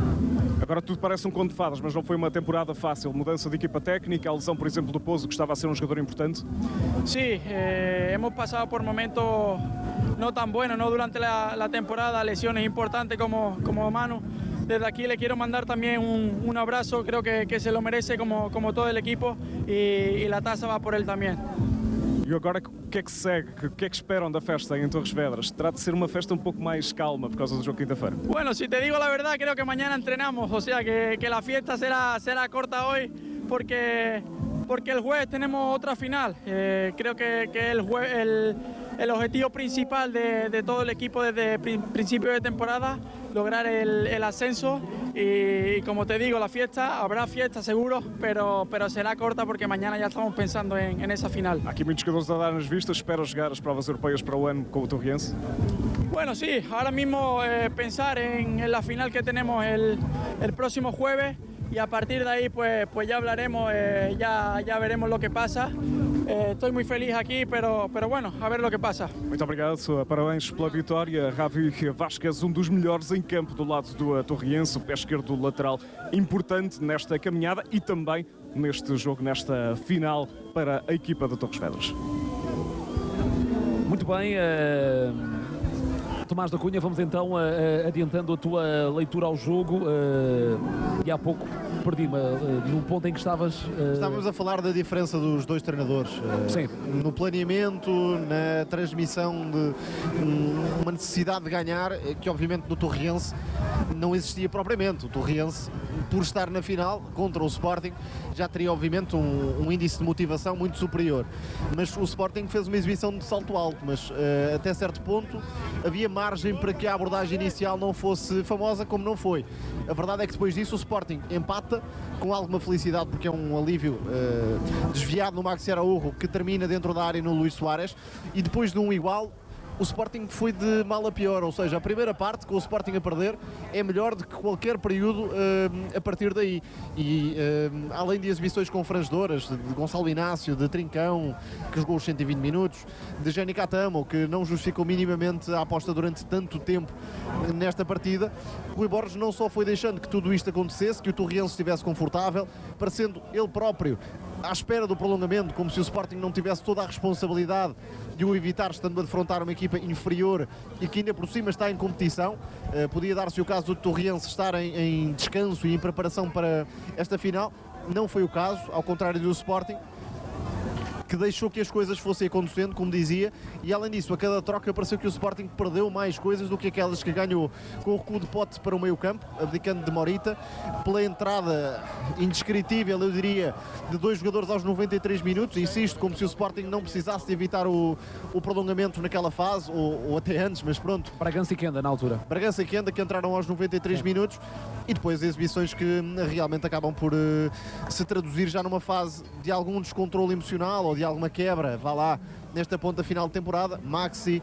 Agora tudo parece um conto de fadas, mas não foi uma temporada fácil. Mudança de equipa técnica, a lesão, por exemplo, do Pozo, que estava a ser um jogador importante. Sí, eh, hemos pasado por momentos no tan buenos, ¿no? Durante la, la temporada, lesiones importantes como, como Manu. Desde aquí le quiero mandar también un, un abrazo, creo que, que se lo merece como, como todo el equipo, y, y la taza va por él también. E agora, o que é que segue? O que é que esperam da festa em Torres Vedras? Terá de ser uma festa um pouco mais calma por causa do jogo quinta-feira? Bueno, si te digo la verdad, creo que mañana entrenamos, o sea que, que la fiesta será, será corta hoy, porque, porque el jueves tenemos otra final. Eh, creo que, que el, jue, el, el objetivo principal de, de todo el equipo desde principio de temporada, lograr el, el ascenso, y, y como te digo, la fiesta, habrá fiesta seguro, pero, pero será corta porque mañana ya estamos pensando en, en esa final. Aqui muitos jogadores a dar nas vistas, espera jogar as provas europeias para o ano com o Torriense? Bueno, sí, ahora mismo eh, pensar en, en la final que tenemos el, el próximo jueves, y a partir de ahí pues, pues ya hablaremos, eh, ya, ya veremos lo que pasa. Eh, estoy muy feliz aquí, pero, pero bueno, a ver lo que pasa. Muito obrigado, parabéns pela vitória. Ravi Vasquez, um dos melhores em campo do lado do Torriense, o pé esquerdo lateral importante nesta caminhada e também neste jogo, nesta final para a equipa de Torres Vedras. Muito bem, uh... Tomás da Cunha, vamos então uh, adiantando a tua leitura ao jogo, uh, e há pouco perdi-me uh, no ponto em que estavas. Uh... Estávamos a falar da diferença dos dois treinadores. Uh, Sim. No planeamento, na transmissão de um, uma necessidade de ganhar, que obviamente no Torriense não existia propriamente. O Torriense, por estar na final contra o Sporting, já teria obviamente um, um índice de motivação muito superior. Mas o Sporting fez uma exibição de salto alto, mas uh, até certo ponto havia margem para que a abordagem inicial não fosse famosa, como não foi. A verdade é que depois disso o Sporting empata com alguma felicidade, porque é um alívio uh, desviado no Maxi Araújo, que termina dentro da área no Luís Soares, e depois de um igual o Sporting foi de mal a pior, ou seja, a primeira parte com o Sporting a perder é melhor do que qualquer período uh, a partir daí, e uh, além de exibições confrangedoras de Gonçalo Inácio, de Trincão, que jogou os cento e vinte minutos, de Jenny Catamo, que não justificou minimamente a aposta durante tanto tempo nesta partida, Rui Borges não só foi deixando que tudo isto acontecesse, que o Torriense estivesse confortável, parecendo ele próprio à espera do prolongamento, como se o Sporting não tivesse toda a responsabilidade de o evitar, estando a defrontar uma equipa inferior e que ainda por cima está em competição. Uh, podia dar-se o caso do Torriense estar em, em descanso e em preparação para esta final. Não foi o caso, ao contrário do Sporting, que deixou que as coisas fossem acontecendo, como dizia, e além disso, a cada troca pareceu que o Sporting perdeu mais coisas do que aquelas que ganhou, com o recuo de Pote para o meio campo, abdicando de Morita, pela entrada indescritível, eu diria, de dois jogadores aos noventa e três minutos, insisto, como se o Sporting não precisasse de evitar o, o prolongamento naquela fase, ou, ou até antes, mas pronto. Bragança e Kenda na altura. Bragança e Kenda, que entraram aos noventa e três é. minutos, e depois exibições que realmente acabam por uh, se traduzir já numa fase de algum descontrole emocional ou de alguma quebra, vá lá, nesta ponta final de temporada. Maxi,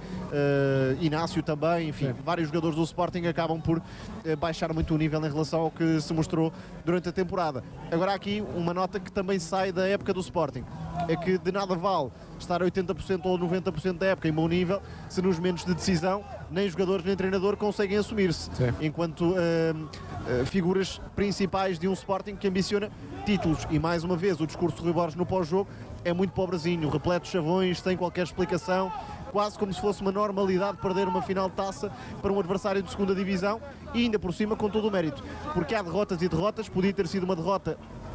uh, Inácio também, enfim, é. vários jogadores do Sporting acabam por uh, baixar muito o nível em relação ao que se mostrou durante a temporada. Agora aqui uma nota que também sai da época do Sporting, é que de nada vale estar a oitenta por cento ou noventa por cento da época em bom nível se nos momentos de decisão nem jogadores nem treinador conseguem assumir-se, enquanto uh, uh, figuras principais de um Sporting que ambiciona títulos. E mais uma vez o discurso de Rui Borges no pós-jogo é muito pobrezinho, repleto de chavões, sem qualquer explicação, quase como se fosse uma normalidade perder uma final de taça para um adversário de segunda divisão, e ainda por cima com todo o mérito, porque há derrotas e derrotas. Podia ter sido uma derrota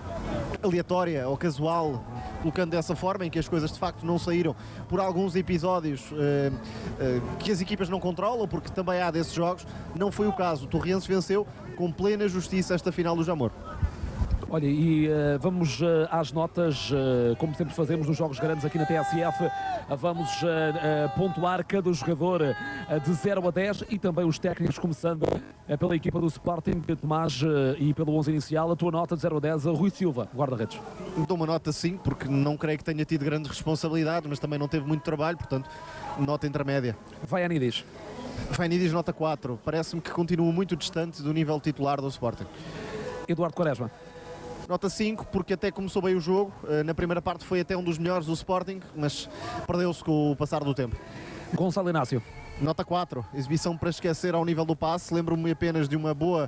aleatória ou casual, colocando dessa forma, em que as coisas de facto não saíram por alguns episódios uh, uh, que as equipas não controlam, porque também há desses jogos. Não foi o caso. O Torriense venceu com plena justiça esta final do Jamor. Olha, e uh, vamos uh, às notas, uh, como sempre fazemos nos jogos grandes aqui na T S F, uh, vamos uh, uh, pontuar cada jogador uh, de zero a dez, e também os técnicos, começando uh, pela equipa do Sporting, Tomás, uh, e pelo onze inicial. A tua nota de zero a dez, uh, Rui Silva, guarda-redes. Dou uma nota cinco, porque não creio que tenha tido grande responsabilidade, mas também não teve muito trabalho, portanto, nota intermédia. Vai a Nidis. Vai a Nidis, nota quatro. Parece-me que continua muito distante do nível titular do Sporting. Eduardo Quaresma. Nota cinco, porque até começou bem o jogo. Na primeira parte foi até um dos melhores do Sporting, mas perdeu-se com o passar do tempo. Gonçalo Inácio. Nota quatro, exibição para esquecer ao nível do passe. Lembro-me apenas de uma boa,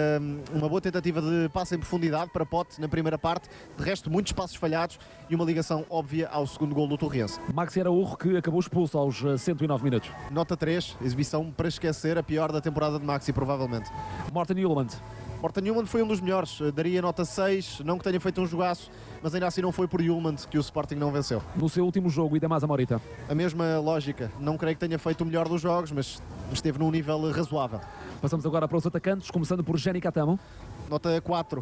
uma boa tentativa de passe em profundidade para Pote na primeira parte. De resto, muitos passos falhados e uma ligação óbvia ao segundo gol do Torriense. Maxi Araújo, que acabou expulso aos cento e nove minutos. Nota três, exibição para esquecer, a pior da temporada de Maxi, provavelmente. Morten Hjulmand. Morten Hjulmand foi um dos melhores, daria nota seis, não que tenha feito um jogaço, mas ainda assim não foi por Hjulmand que o Sporting não venceu. No seu último jogo, e Damás Morita? A mesma lógica, não creio que tenha feito o melhor dos jogos, mas esteve num nível razoável. Passamos agora para os atacantes, começando por Jenny Catamo. Nota quatro,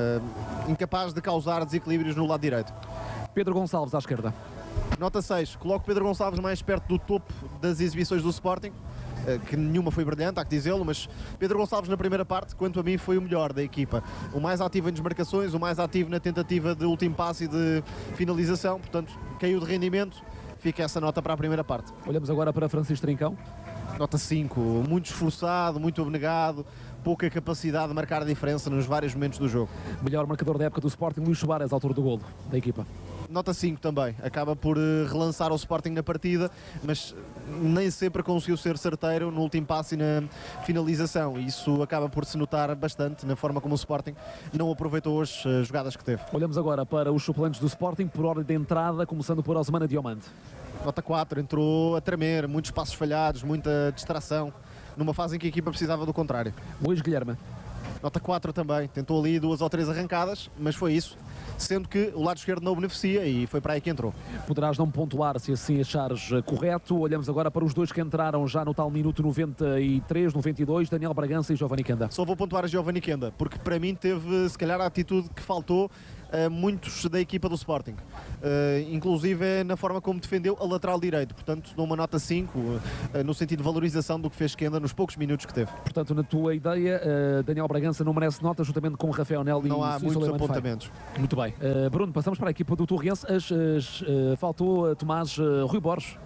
uh, incapaz de causar desequilíbrios no lado direito. Pedro Gonçalves à esquerda. Nota seis, coloco Pedro Gonçalves mais perto do topo das exibições do Sporting, que nenhuma foi brilhante, há que dizê-lo, mas Pedro Gonçalves na primeira parte, quanto a mim, foi o melhor da equipa. O mais ativo em desmarcações, o mais ativo na tentativa de último passe e de finalização, portanto, caiu de rendimento, fica essa nota para a primeira parte. Olhamos agora para Francisco Trincão. Nota cinco, muito esforçado, muito abnegado, pouca capacidade de marcar a diferença nos vários momentos do jogo. Melhor marcador da época do Sporting, Luís Soares, autor do golo da equipa. Nota cinco também, acaba por relançar o Sporting na partida, mas nem sempre conseguiu ser certeiro no último passe e na finalização. Isso acaba por se notar bastante na forma como o Sporting não aproveitou as jogadas que teve. Olhamos agora para os suplentes do Sporting, por ordem de entrada, começando por Osmana Diomande. Nota quatro, entrou a tremer, muitos passos falhados, muita distração, numa fase em que a equipa precisava do contrário. Luís Guilherme. Nota quatro também, tentou ali duas ou três arrancadas, mas foi isso, sendo que o lado esquerdo não beneficia e foi para aí que entrou. Poderás não pontuar se assim achares correto. Olhamos agora para os dois que entraram já no tal minuto noventa e três, noventa e dois, Daniel Bragança e Giovanni Kenda. Só vou pontuar a Giovanni Kenda, porque para mim teve se calhar a atitude que faltou a muitos da equipa do Sporting, uh, inclusive na forma como defendeu a lateral direito, portanto dou uma nota cinco, uh, no sentido de valorização do que fez Kenda nos poucos minutos que teve. Portanto, na tua ideia, uh, Daniel Bragança não merece nota juntamente com Rafael Nelly. Não há muitos apontamentos. Fai. Muito bem. Uh, Bruno, passamos para a equipa do Torrense. As, as, uh, faltou uh, Tomás uh, Rui Borges.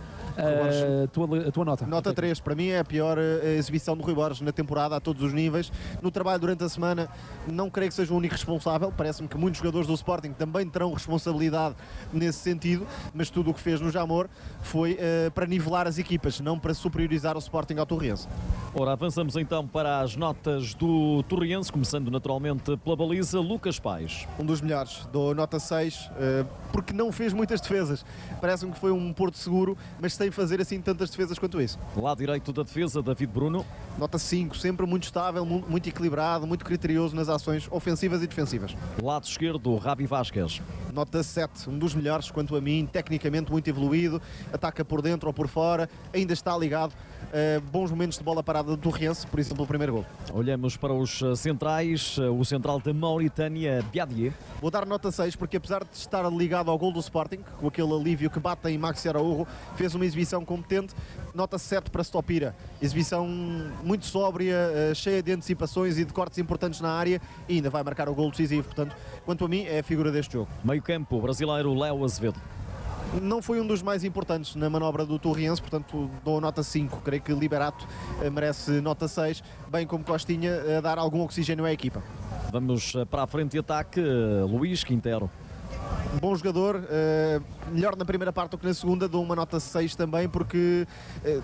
Uh, tua, a tua nota? Nota três, para mim é a pior uh, exibição de Rui Borges na temporada a todos os níveis. No trabalho durante a semana, não creio que seja o único responsável. Parece-me que muitos jogadores do Sporting também terão responsabilidade nesse sentido, mas tudo o que fez no Jamor foi uh, para nivelar as equipas, não para superiorizar o Sporting ao Torrense. Ora, avançamos então para as notas do Torrense, começando naturalmente pela baliza, Lucas Paes. Um dos melhores, dou nota seis, uh, porque não fez muitas defesas. Parece-me que foi um porto seguro, mas sem fazer assim tantas defesas quanto isso. Lado direito da defesa, David Bruno. Nota cinco, sempre muito estável, muito equilibrado, muito criterioso nas ações ofensivas e defensivas. Lado esquerdo, Ravi Vázquez. Nota sete, um dos melhores quanto a mim, tecnicamente muito evoluído, ataca por dentro ou por fora, ainda está ligado. Uh, bons momentos de bola parada do Torrense, por isso pelo primeiro gol. Olhamos para os centrais, o central da Mauritânia, Biadier. Vou dar nota seis porque apesar de estar ligado ao gol do Sporting, com aquele alívio que bate em Maxi Araújo, fez uma exibição competente. Nota sete para Stopira, exibição muito sóbria, uh, cheia de antecipações e de cortes importantes na área e ainda vai marcar o gol decisivo, portanto, quanto a mim é a figura deste jogo. Meio campo, brasileiro Léo Azevedo. Não foi um dos mais importantes na manobra do Torrense, portanto dou nota cinco. Creio que Liberato merece nota seis, bem como Costinha a dar algum oxigênio à equipa. Vamos para a frente de ataque, Luís Quintero. Bom jogador, uh, melhor na primeira parte do que na segunda, dou uma nota seis também, porque uh,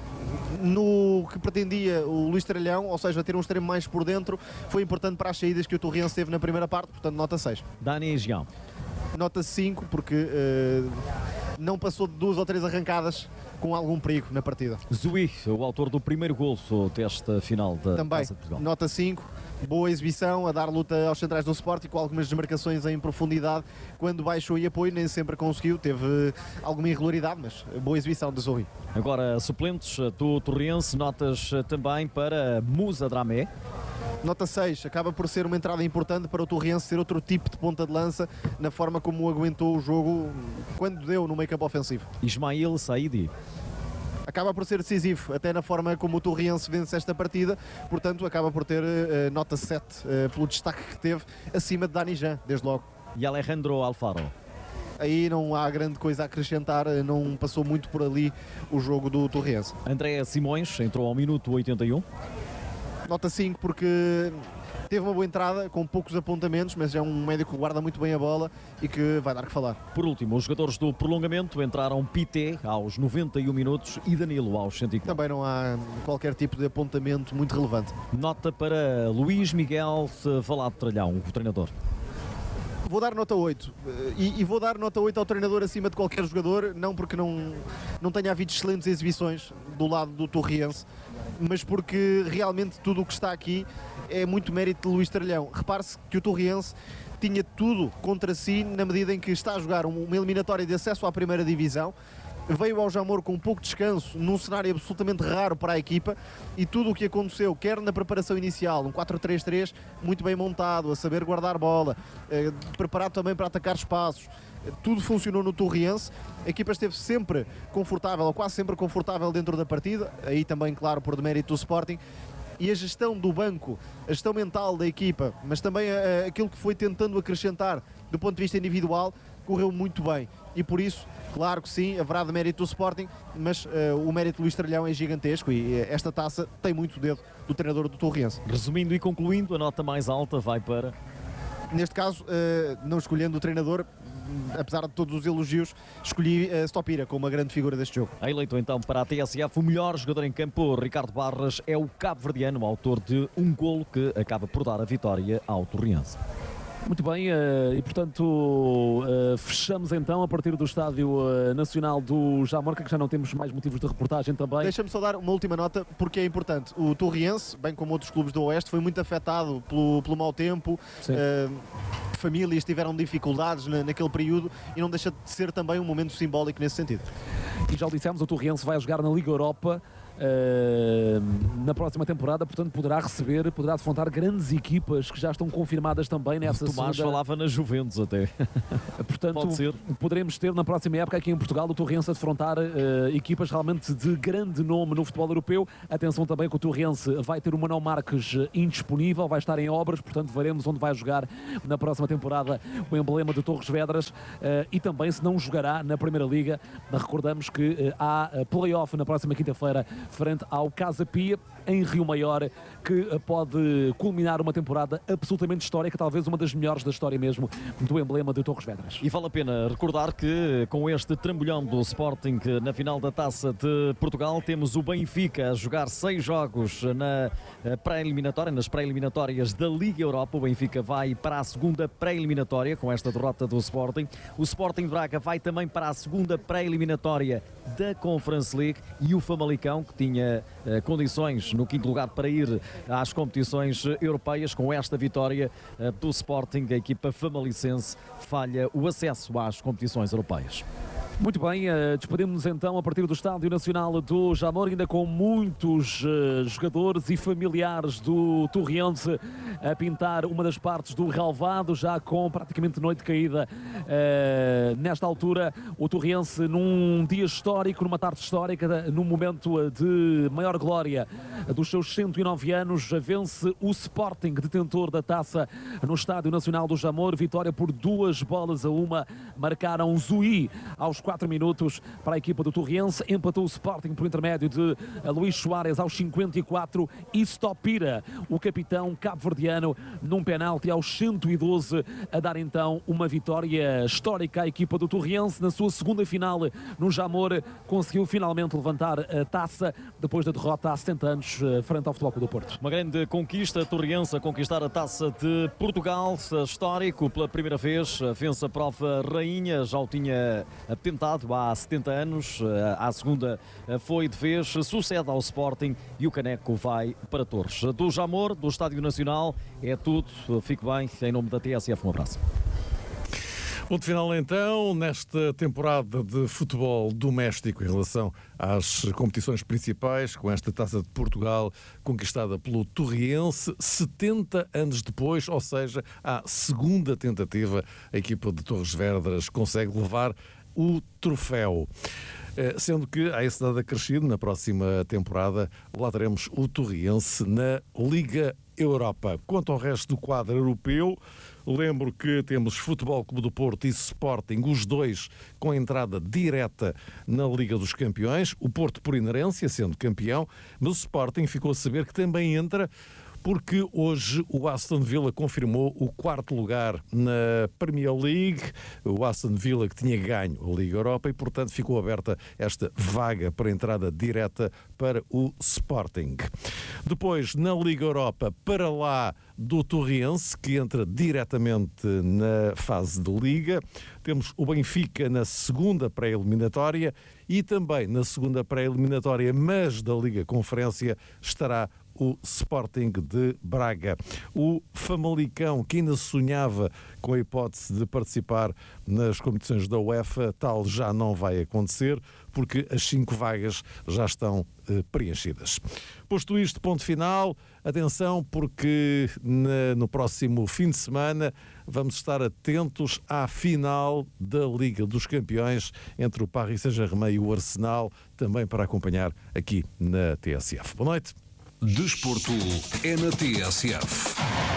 no que pretendia o Luís Tralhão, ou seja, ter um extremo mais por dentro, foi importante para as saídas que o Torrense teve na primeira parte, portanto nota seis. Dani Jean. Nota cinco, porque uh, não passou de duas ou três arrancadas com algum perigo na partida. Zui, o autor do primeiro gol desta final da Também, Taça de Portugal. Nota cinco, boa exibição, a dar luta aos centrais do Sporting, com algumas desmarcações em profundidade, quando baixou e apoio, nem sempre conseguiu, teve alguma irregularidade, mas boa exibição de Zui. Agora, suplentes do Torrense, notas também para Musa Dramé. Nota seis, acaba por ser uma entrada importante para o Torrense ser outro tipo de ponta de lança na forma como aguentou o jogo quando deu no meio-campo ofensivo. Ismail Saidi. Acaba por ser decisivo, até na forma como o Torrense vence esta partida, portanto acaba por ter uh, nota sete uh, pelo destaque que teve acima de Dani Jean, desde logo. E Alejandro Alfaro. Aí não há grande coisa a acrescentar, não passou muito por ali o jogo do Torrense. André Simões entrou ao minuto oitenta e um. Nota cinco porque teve uma boa entrada, com poucos apontamentos, mas é um médico que guarda muito bem a bola e que vai dar que falar. Por último, os jogadores do prolongamento entraram Pité aos noventa e um minutos e Danilo aos cento e quatro. Também não há qualquer tipo de apontamento muito relevante. Nota para Luís Miguel Valado Tralhão, o treinador. Vou dar nota oito e, e vou dar nota oito ao treinador acima de qualquer jogador, não porque não, não tenha havido excelentes exibições do lado do Torrense, mas porque realmente tudo o que está aqui é muito mérito de Luís Tralhão. Repare-se que o Torrense tinha tudo contra si na medida em que está a jogar uma eliminatória de acesso à primeira divisão, veio ao Jamor com um pouco de descanso num cenário absolutamente raro para a equipa e tudo o que aconteceu, quer na preparação inicial, um quatro três três muito bem montado, a saber guardar bola, eh, preparado também para atacar espaços, eh, tudo funcionou no Torrense, a equipa esteve sempre confortável, ou quase sempre confortável dentro da partida, aí também claro por demérito do Sporting, e a gestão do banco, a gestão mental da equipa, mas também uh, aquilo que foi tentando acrescentar do ponto de vista individual, correu muito bem. E por isso, claro que sim, haverá de mérito do Sporting, mas uh, o mérito do Luís Tralhão é gigantesco e uh, esta taça tem muito dedo do treinador do Torrense. Resumindo e concluindo, a nota mais alta vai para... Neste caso, uh, não escolhendo o treinador, apesar de todos os elogios, escolhi uh, Stopira como uma grande figura deste jogo. Eleito então para a T S F o melhor jogador em campo, Ricardo Barras, é o cabo-verdiano, autor de um golo que acaba por dar a vitória ao Torrense. Muito bem, uh, e portanto uh, fechamos então a partir do Estádio uh, Nacional do Jamor, que já não temos mais motivos de reportagem também. Deixa-me só dar uma última nota, porque é importante. O Torriense, bem como outros clubes do Oeste, foi muito afetado pelo, pelo mau tempo. Uh, famílias tiveram dificuldades na, naquele período e não deixa de ser também um momento simbólico nesse sentido. E já o dissemos, o Torriense vai jogar na Liga Europa Uh, na próxima temporada, portanto poderá receber, poderá defrontar grandes equipas que já estão confirmadas também nessa o Tomás segunda... falava na Juventus até. Portanto, Pode ser. Poderemos ter na próxima época aqui em Portugal o Torrense a defrontar uh, equipas realmente de grande nome no futebol europeu. Atenção também que o Torrense vai ter o Manuel Marques indisponível, vai estar em obras, portanto veremos onde vai jogar na próxima temporada o emblema de Torres Vedras, uh, e também se não jogará na Primeira Liga. Recordamos que uh, há play-off na próxima quinta-feira frente ao Casa Pia, em Rio Maior, que pode culminar uma temporada absolutamente histórica, talvez uma das melhores da história mesmo, do emblema de Torres Vedras. E vale a pena recordar que com este trambolhão do Sporting na final da Taça de Portugal, temos o Benfica a jogar seis jogos na pré-eliminatória, nas pré-eliminatórias da Liga Europa. O Benfica vai para a segunda pré-eliminatória com esta derrota do Sporting. O Sporting de Braga vai também para a segunda pré-eliminatória da Conference League, e o Famalicão, que tinha uh, condições no quinto lugar para ir às competições europeias, com esta vitória uh, do Sporting, a equipa famalicense falha o acesso às competições europeias. Muito bem, uh, despedimos-nos então a partir do Estádio Nacional do Jamor, ainda com muitos uh, jogadores e familiares do Torriense a pintar uma das partes do relvado, já com praticamente noite caída. Uh, nesta altura, o Torriense, num dia histórico, numa tarde histórica, num momento de maior glória dos seus cento e nove anos, vence o Sporting, detentor da taça, no Estádio Nacional do Jamor. Vitória por duas bolas a uma, marcaram Zui aos quatro minutos para a equipa do Torriense. Empatou o Sporting por intermédio de Luís Soares aos cinquenta e quatro e Stopira, o capitão cabo-verdiano, num penalti aos cento e doze, a dar então uma vitória histórica à equipa do Torriense. Na sua segunda final no Jamor, conseguiu finalmente levantar a taça depois da derrota há setenta anos frente ao Futebol Clube do Porto. Uma grande conquista, Torriense a conquistar a taça de Portugal, histórico pela primeira vez, vence a prova rainha, já o tinha tentado há setenta anos, à segunda foi de vez, sucede ao Sporting e o caneco vai para Torres. Do Jamor, do Estádio Nacional, é tudo. Fique bem, em nome da T S F, um abraço. Ponto final então, nesta temporada de futebol doméstico em relação às competições principais, com esta Taça de Portugal conquistada pelo Torriense, setenta anos depois, ou seja, à segunda tentativa, a equipa de Torres Vedras consegue levar o troféu. Sendo que há esse dado acrescido, na próxima temporada lá teremos o Torriense na Liga Europa. Quanto ao resto do quadro europeu, lembro que temos Futebol Clube do Porto e Sporting, os dois com entrada direta na Liga dos Campeões, o Porto por inerência, sendo campeão, mas o Sporting ficou a saber que também entra, porque hoje o Aston Villa confirmou o quarto lugar na Premier League, o Aston Villa que tinha ganho a Liga Europa, e portanto ficou aberta esta vaga para entrada direta para o Sporting. Depois, na Liga Europa, para lá do Torriense, que entra diretamente na fase de Liga, temos o Benfica na segunda pré-eliminatória, e também na segunda pré-eliminatória, mas da Liga Conferência, estará o Sporting de Braga. O Famalicão, que ainda sonhava com a hipótese de participar nas competições da UEFA, tal já não vai acontecer, porque as cinco vagas já estão eh, preenchidas. Posto isto, ponto final. Atenção, porque na, no próximo fim de semana vamos estar atentos à final da Liga dos Campeões entre o Paris Saint-Germain e o Arsenal, também para acompanhar aqui na T S F. Boa noite. Desporto é na T S F.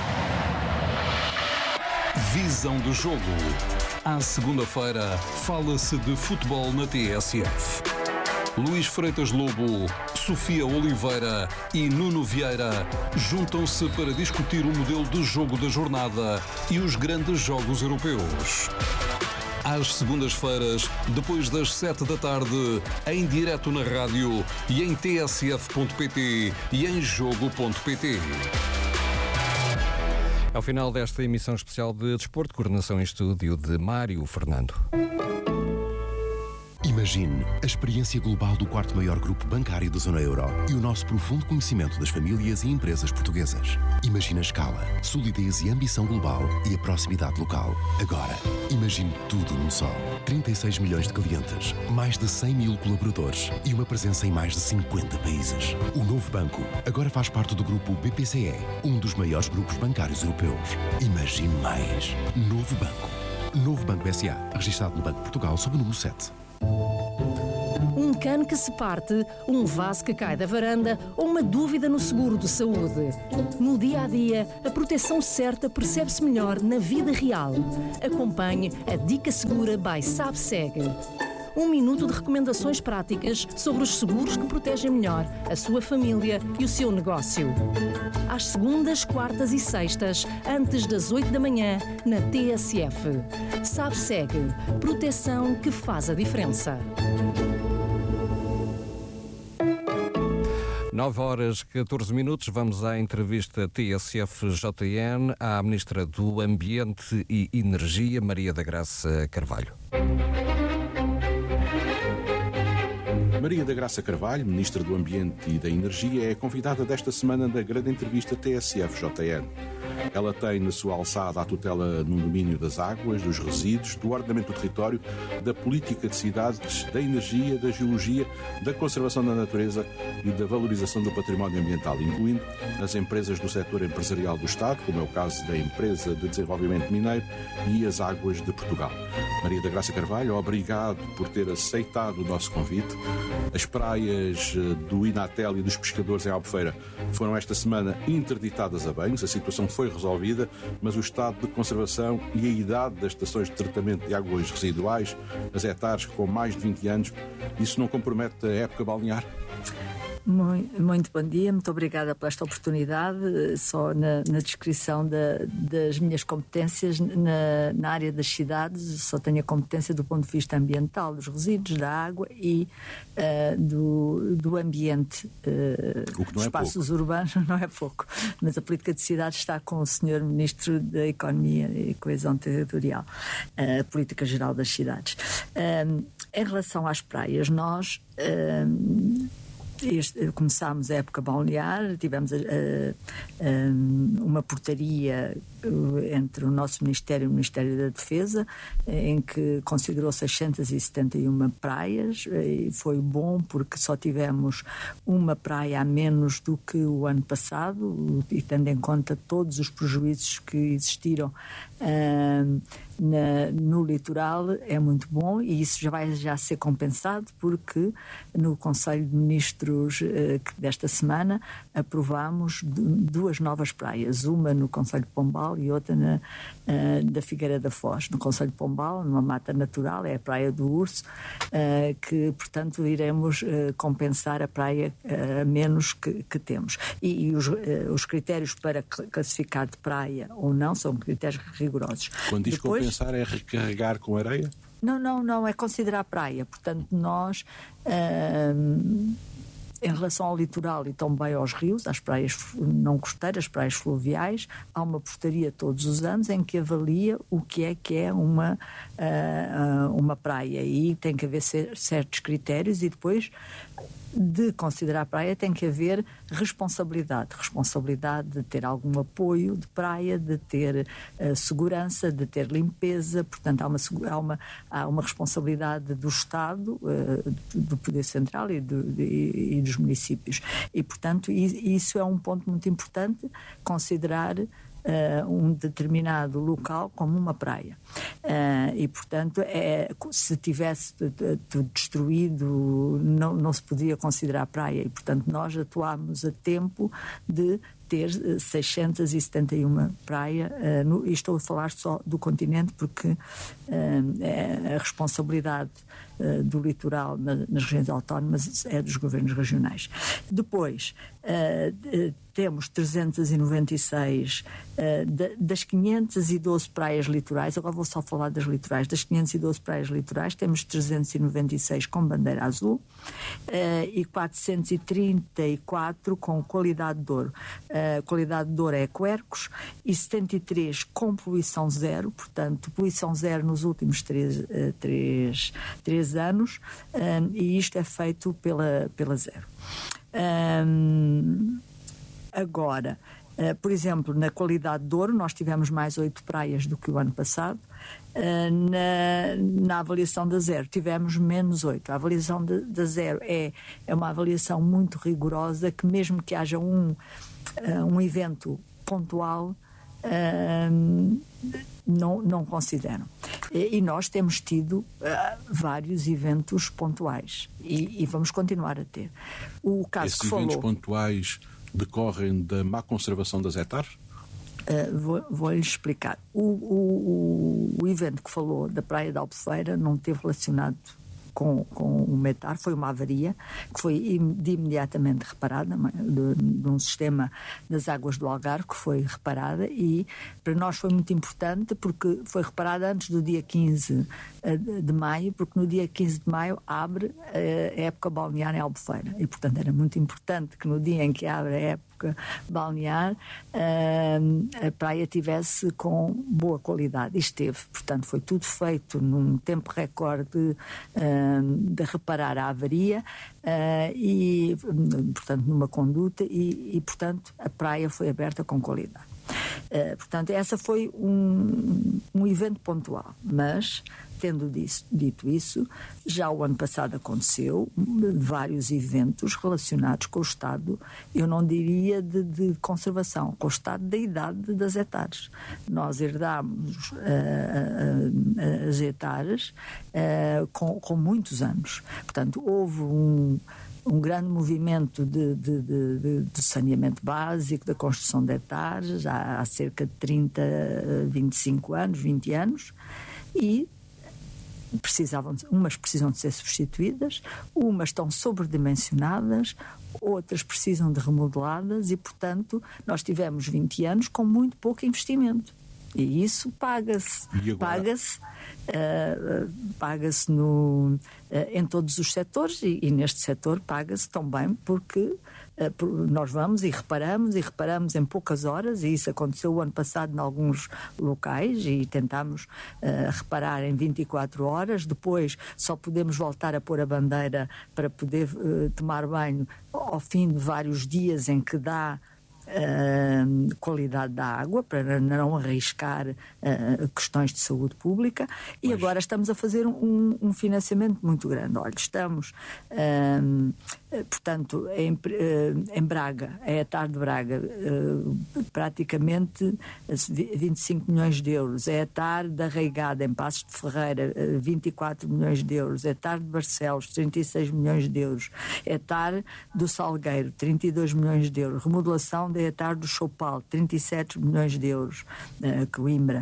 Visão do jogo. À segunda-feira, fala-se de futebol na T S F. Luís Freitas Lobo, Sofia Oliveira e Nuno Vieira juntam-se para discutir o modelo de jogo da jornada e os grandes jogos europeus. Às segundas-feiras, depois das sete da tarde, em direto na rádio e em t s f ponto p t e em jogo ponto p t. Ao final desta emissão especial de Desporto, coordenação em estúdio de Mário Fernando. Imagine a experiência global do quarto maior grupo bancário da zona euro e o nosso profundo conhecimento das famílias e empresas portuguesas. Imagine a escala, solidez e ambição global e a proximidade local. Agora, imagine tudo num só. trinta e seis milhões de clientes, mais de cem mil colaboradores e uma presença em mais de cinquenta países. O novo banco agora faz parte do grupo B P C E, um dos maiores grupos bancários europeus. Imagine mais. Novo banco. Novo Banco B S A, registado no Banco de Portugal sob o número sete. Um cano que se parte, um vaso que cai da varanda ou uma dúvida no seguro de saúde. No dia a dia, a proteção certa percebe-se melhor na vida real. Acompanhe a Dica Segura by SabSeg. Um minuto de recomendações práticas sobre os seguros que protegem melhor a sua família e o seu negócio. Às segundas, quartas e sextas, antes das oito da manhã, na T S F. SabSeg. Proteção que faz a diferença. nove horas catorze minutos, vamos à entrevista T S F J N à Ministra do Ambiente e Energia, Maria da Graça Carvalho. Maria da Graça Carvalho, Ministra do Ambiente e da Energia, é convidada desta semana da grande entrevista T S F J N. Ela tem na sua alçada a tutela no domínio das águas, dos resíduos, do ordenamento do território, da política de cidades, da energia, da geologia, da conservação da natureza e da valorização do património ambiental, incluindo as empresas do setor empresarial do Estado, como é o caso da Empresa de Desenvolvimento Mineiro e as Águas de Portugal. Maria da Graça Carvalho, obrigado por ter aceitado o nosso convite. As praias do Inatel e dos pescadores em Albufeira foram esta semana interditadas a banhos, a situação foi resolvida, mas o estado de conservação e a idade das estações de tratamento de águas residuais, as hectares com mais de vinte anos, isso não compromete a época balnear? Muito bom dia, muito obrigada por esta oportunidade. Só na, na descrição da, das minhas competências na, na área das cidades, só tenho a competência do ponto de vista ambiental, dos resíduos, da água e uh, do, do ambiente. Uh, dos espaços urbanos não é pouco, mas a política de cidades está com o senhor Ministro da Economia e Coesão Territorial, a política geral das cidades. Uh, em relação às praias, nós... Uh, Este, começámos a época balnear, tivemos a, a, a, uma portaria entre o nosso Ministério e o Ministério da Defesa, em que considerou seiscentas e setenta e uma praias, e foi bom porque só tivemos uma praia a menos do que o ano passado, e tendo em conta todos os prejuízos que existiram uh, na, no litoral, é muito bom, e isso já vai já ser compensado porque no Conselho de Ministros uh, desta semana aprovámos duas novas praias, uma no Conselho de Pombal e outra na, uh, da Figueira da Foz. No Conselho de Pombal, numa mata natural, é a Praia do Urso, uh, que, portanto, iremos uh, compensar a praia a uh, menos que, que temos. E, e os, uh, os critérios para classificar de praia ou não são critérios rigorosos. Quando diz Depois, compensar, é recarregar com areia? Não, não, não, é considerar praia. Portanto, nós... Uh, Em relação ao litoral e também aos rios, às praias não costeiras, praias fluviais, há uma portaria todos os anos em que avalia o que é que é uma, uh, uma praia, e tem que haver certos critérios, e depois de considerar praia tem que haver responsabilidade, responsabilidade de ter algum apoio de praia, de ter uh, segurança, de ter limpeza. Portanto há uma, há uma, há uma responsabilidade do Estado, uh, do Poder Central e, do, e, e dos municípios, e portanto isso é um ponto muito importante, considerar Uh, um determinado local como uma praia, uh, e portanto é, se tivesse destruído não, não se podia considerar praia, e portanto nós atuámos a tempo de ter seiscentas e setenta e uma praia, uh, no, e estou a falar só do continente porque uh, é a responsabilidade uh, do litoral na, nas regiões autónomas é dos governos regionais. Depois, uh, temos trezentas e noventa e seis uh, de, das quinhentas e doze praias litorais, agora vou só falar das litorais, das quinhentas e doze praias litorais, temos trezentas e noventa e seis com bandeira azul uh, e quatrocentas e trinta e quatro com qualidade de ouro. Uh, qualidade de ouro é Quercus e setenta e três com poluição zero, portanto, poluição zero nos últimos três, uh, três, três anos, um, e isto é feito pela, pela Zero. Um, Agora, uh, por exemplo, na qualidade de ouro, nós tivemos mais oito praias do que o ano passado. Uh, na, na avaliação da Zero, tivemos menos oito. A avaliação de, da Zero é, é uma avaliação muito rigorosa, que mesmo que haja um, uh, um evento pontual, uh, não, não consideram. E, e nós temos tido uh, vários eventos pontuais e, e vamos continuar a ter. O caso Esses que eventos falou... pontuais decorrem da má conservação das hectares? Uh, vou, vou-lhe explicar. O, o, o, o evento que falou da Praia da Albufeira não esteve relacionado com, com o metar, foi uma avaria que foi de imediatamente reparada, de, de um sistema das águas do Algarve que foi reparada, e para nós foi muito importante porque foi reparada antes do dia quinze de maio, porque no dia quinze de maio abre a época balnear em Albufeira e, portanto, era muito importante que no dia em que abre a época balnear a praia tivesse com boa qualidade, e esteve. Portanto, foi tudo feito num tempo recorde de reparar a avaria e, portanto, numa conduta e, e, portanto, a praia foi aberta com qualidade. Uh, portanto, essa foi um, um evento pontual, mas, tendo disso, dito isso, já o ano passado aconteceu vários eventos relacionados com o estado, eu não diria de, de conservação, com o estado da idade das hectares. Nós herdámos uh, uh, as hectares uh, com, com muitos anos. Portanto, houve um um grande movimento de, de, de, de, de saneamento básico, da construção de hectares, há, há cerca de trinta, vinte e cinco anos, vinte anos, e precisavam, umas precisam de ser substituídas, umas estão sobredimensionadas, outras precisam de remodeladas e, portanto, nós tivemos vinte anos com muito pouco investimento. E isso paga-se, paga-se, uh, paga-se no, uh, em todos os setores e, e neste setor paga-se também porque uh, por, nós vamos e reparamos e reparamos em poucas horas, e isso aconteceu o ano passado em alguns locais e tentámos uh, reparar em vinte e quatro horas, depois só podemos voltar a pôr a bandeira para poder uh, tomar banho ao fim de vários dias em que dá Uh, qualidade da água, para não arriscar uh, questões de saúde pública, e agora estamos a fazer um, um financiamento muito grande. Olha, estamos uh, portanto em, uh, em Braga, é a tarde de Braga, uh, praticamente vinte e cinco milhões de euros, é a tarde da Arraigada em Passos de Ferreira, uh, vinte e quatro milhões de euros, é a tarde de Barcelos, trinta e seis milhões de euros, é a tarde do Salgueiro, trinta e dois milhões de euros, remodelação da hectare do Choupal, trinta e sete milhões de euros, uh, Coimbra,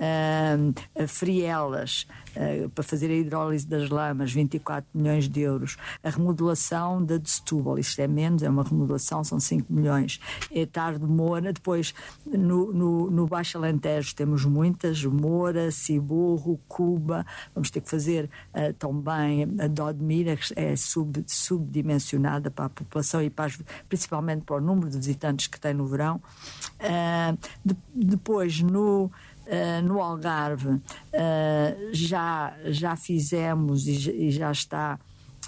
uh, Frielas, uh, para fazer a hidrólise das lamas, vinte e quatro milhões de euros, a remodelação da de Setúbal, isto é menos, é uma remodelação, são cinco milhões, hectare de Moura, depois no, no, no Baixo Alentejo temos muitas, Moura, Ciburro, Cuba, vamos ter que fazer uh, também a Dodmira, que é sub, subdimensionada para a população e para as, principalmente para o número de visitantes que tem no verão. Uh, de, depois no Uh, no Algarve uh, já, já fizemos e, e já está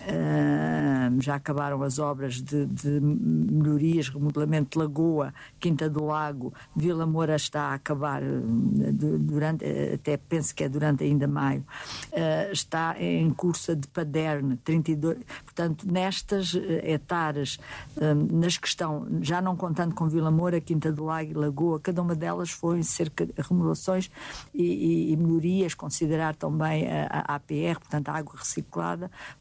Uh, já acabaram as obras de, de melhorias, remodelamento de Lagoa, Quinta do Lago, Vila Moura está a acabar de, durante, até penso que é durante ainda maio, uh, está em curso de Paderne, trinta e dois, portanto nestas hectares, uh, nas que estão, já não contando com Vila Moura, Quinta do Lago e Lagoa, cada uma delas foi cerca de remodelações e, e, e melhorias, considerar também a, a APR, portanto a água reciclada, foram por volta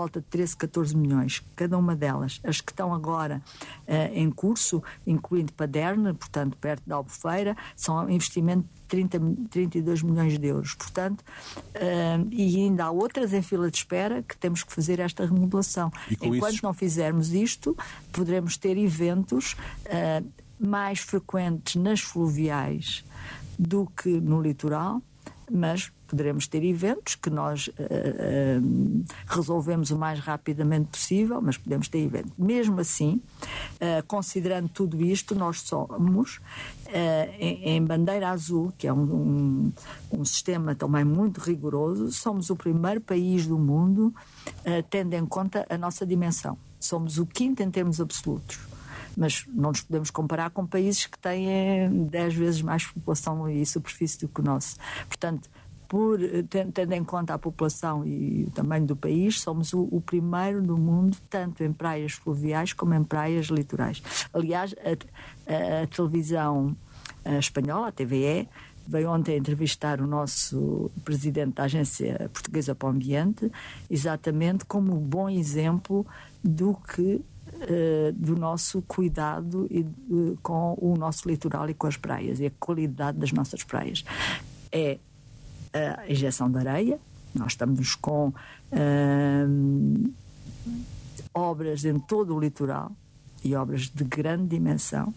volta de treze, catorze milhões, cada uma delas. As que estão agora uh, em curso, incluindo Paderne, portanto, perto da Albufeira, são um investimento de trinta, trinta e dois milhões de euros. Portanto, uh, e ainda há outras em fila de espera que temos que fazer esta remodelação. Enquanto isso... não fizermos isto, poderemos ter eventos uh, mais frequentes nas fluviais do que no litoral, mas poderemos ter eventos que nós uh, uh, resolvemos o mais rapidamente possível, mas podemos ter eventos. Mesmo assim, uh, considerando tudo isto, nós somos, uh, em, em bandeira azul, que é um, um, um sistema também muito rigoroso, somos o primeiro país do mundo, uh, tendo em conta a nossa dimensão. Somos o quinto em termos absolutos. Mas não nos podemos comparar com países que têm dez vezes mais população e superfície do que o nosso. Portanto, por, tendo em conta a população e o tamanho do país, somos o, o primeiro do mundo, tanto em praias fluviais como em praias litorais. Aliás, a, a, a televisão a espanhola, a T V E, veio ontem entrevistar o nosso presidente da Agência Portuguesa para o Ambiente, exatamente como um bom exemplo do que Uh, do nosso cuidado e, uh, com o nosso litoral e com as praias, e a qualidade das nossas praias. É a injeção de areia, nós estamos com uh, obras em todo o litoral, e obras de grande dimensão,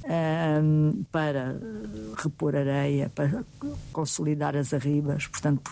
uh, para repor areia, para consolidar as arribas, portanto,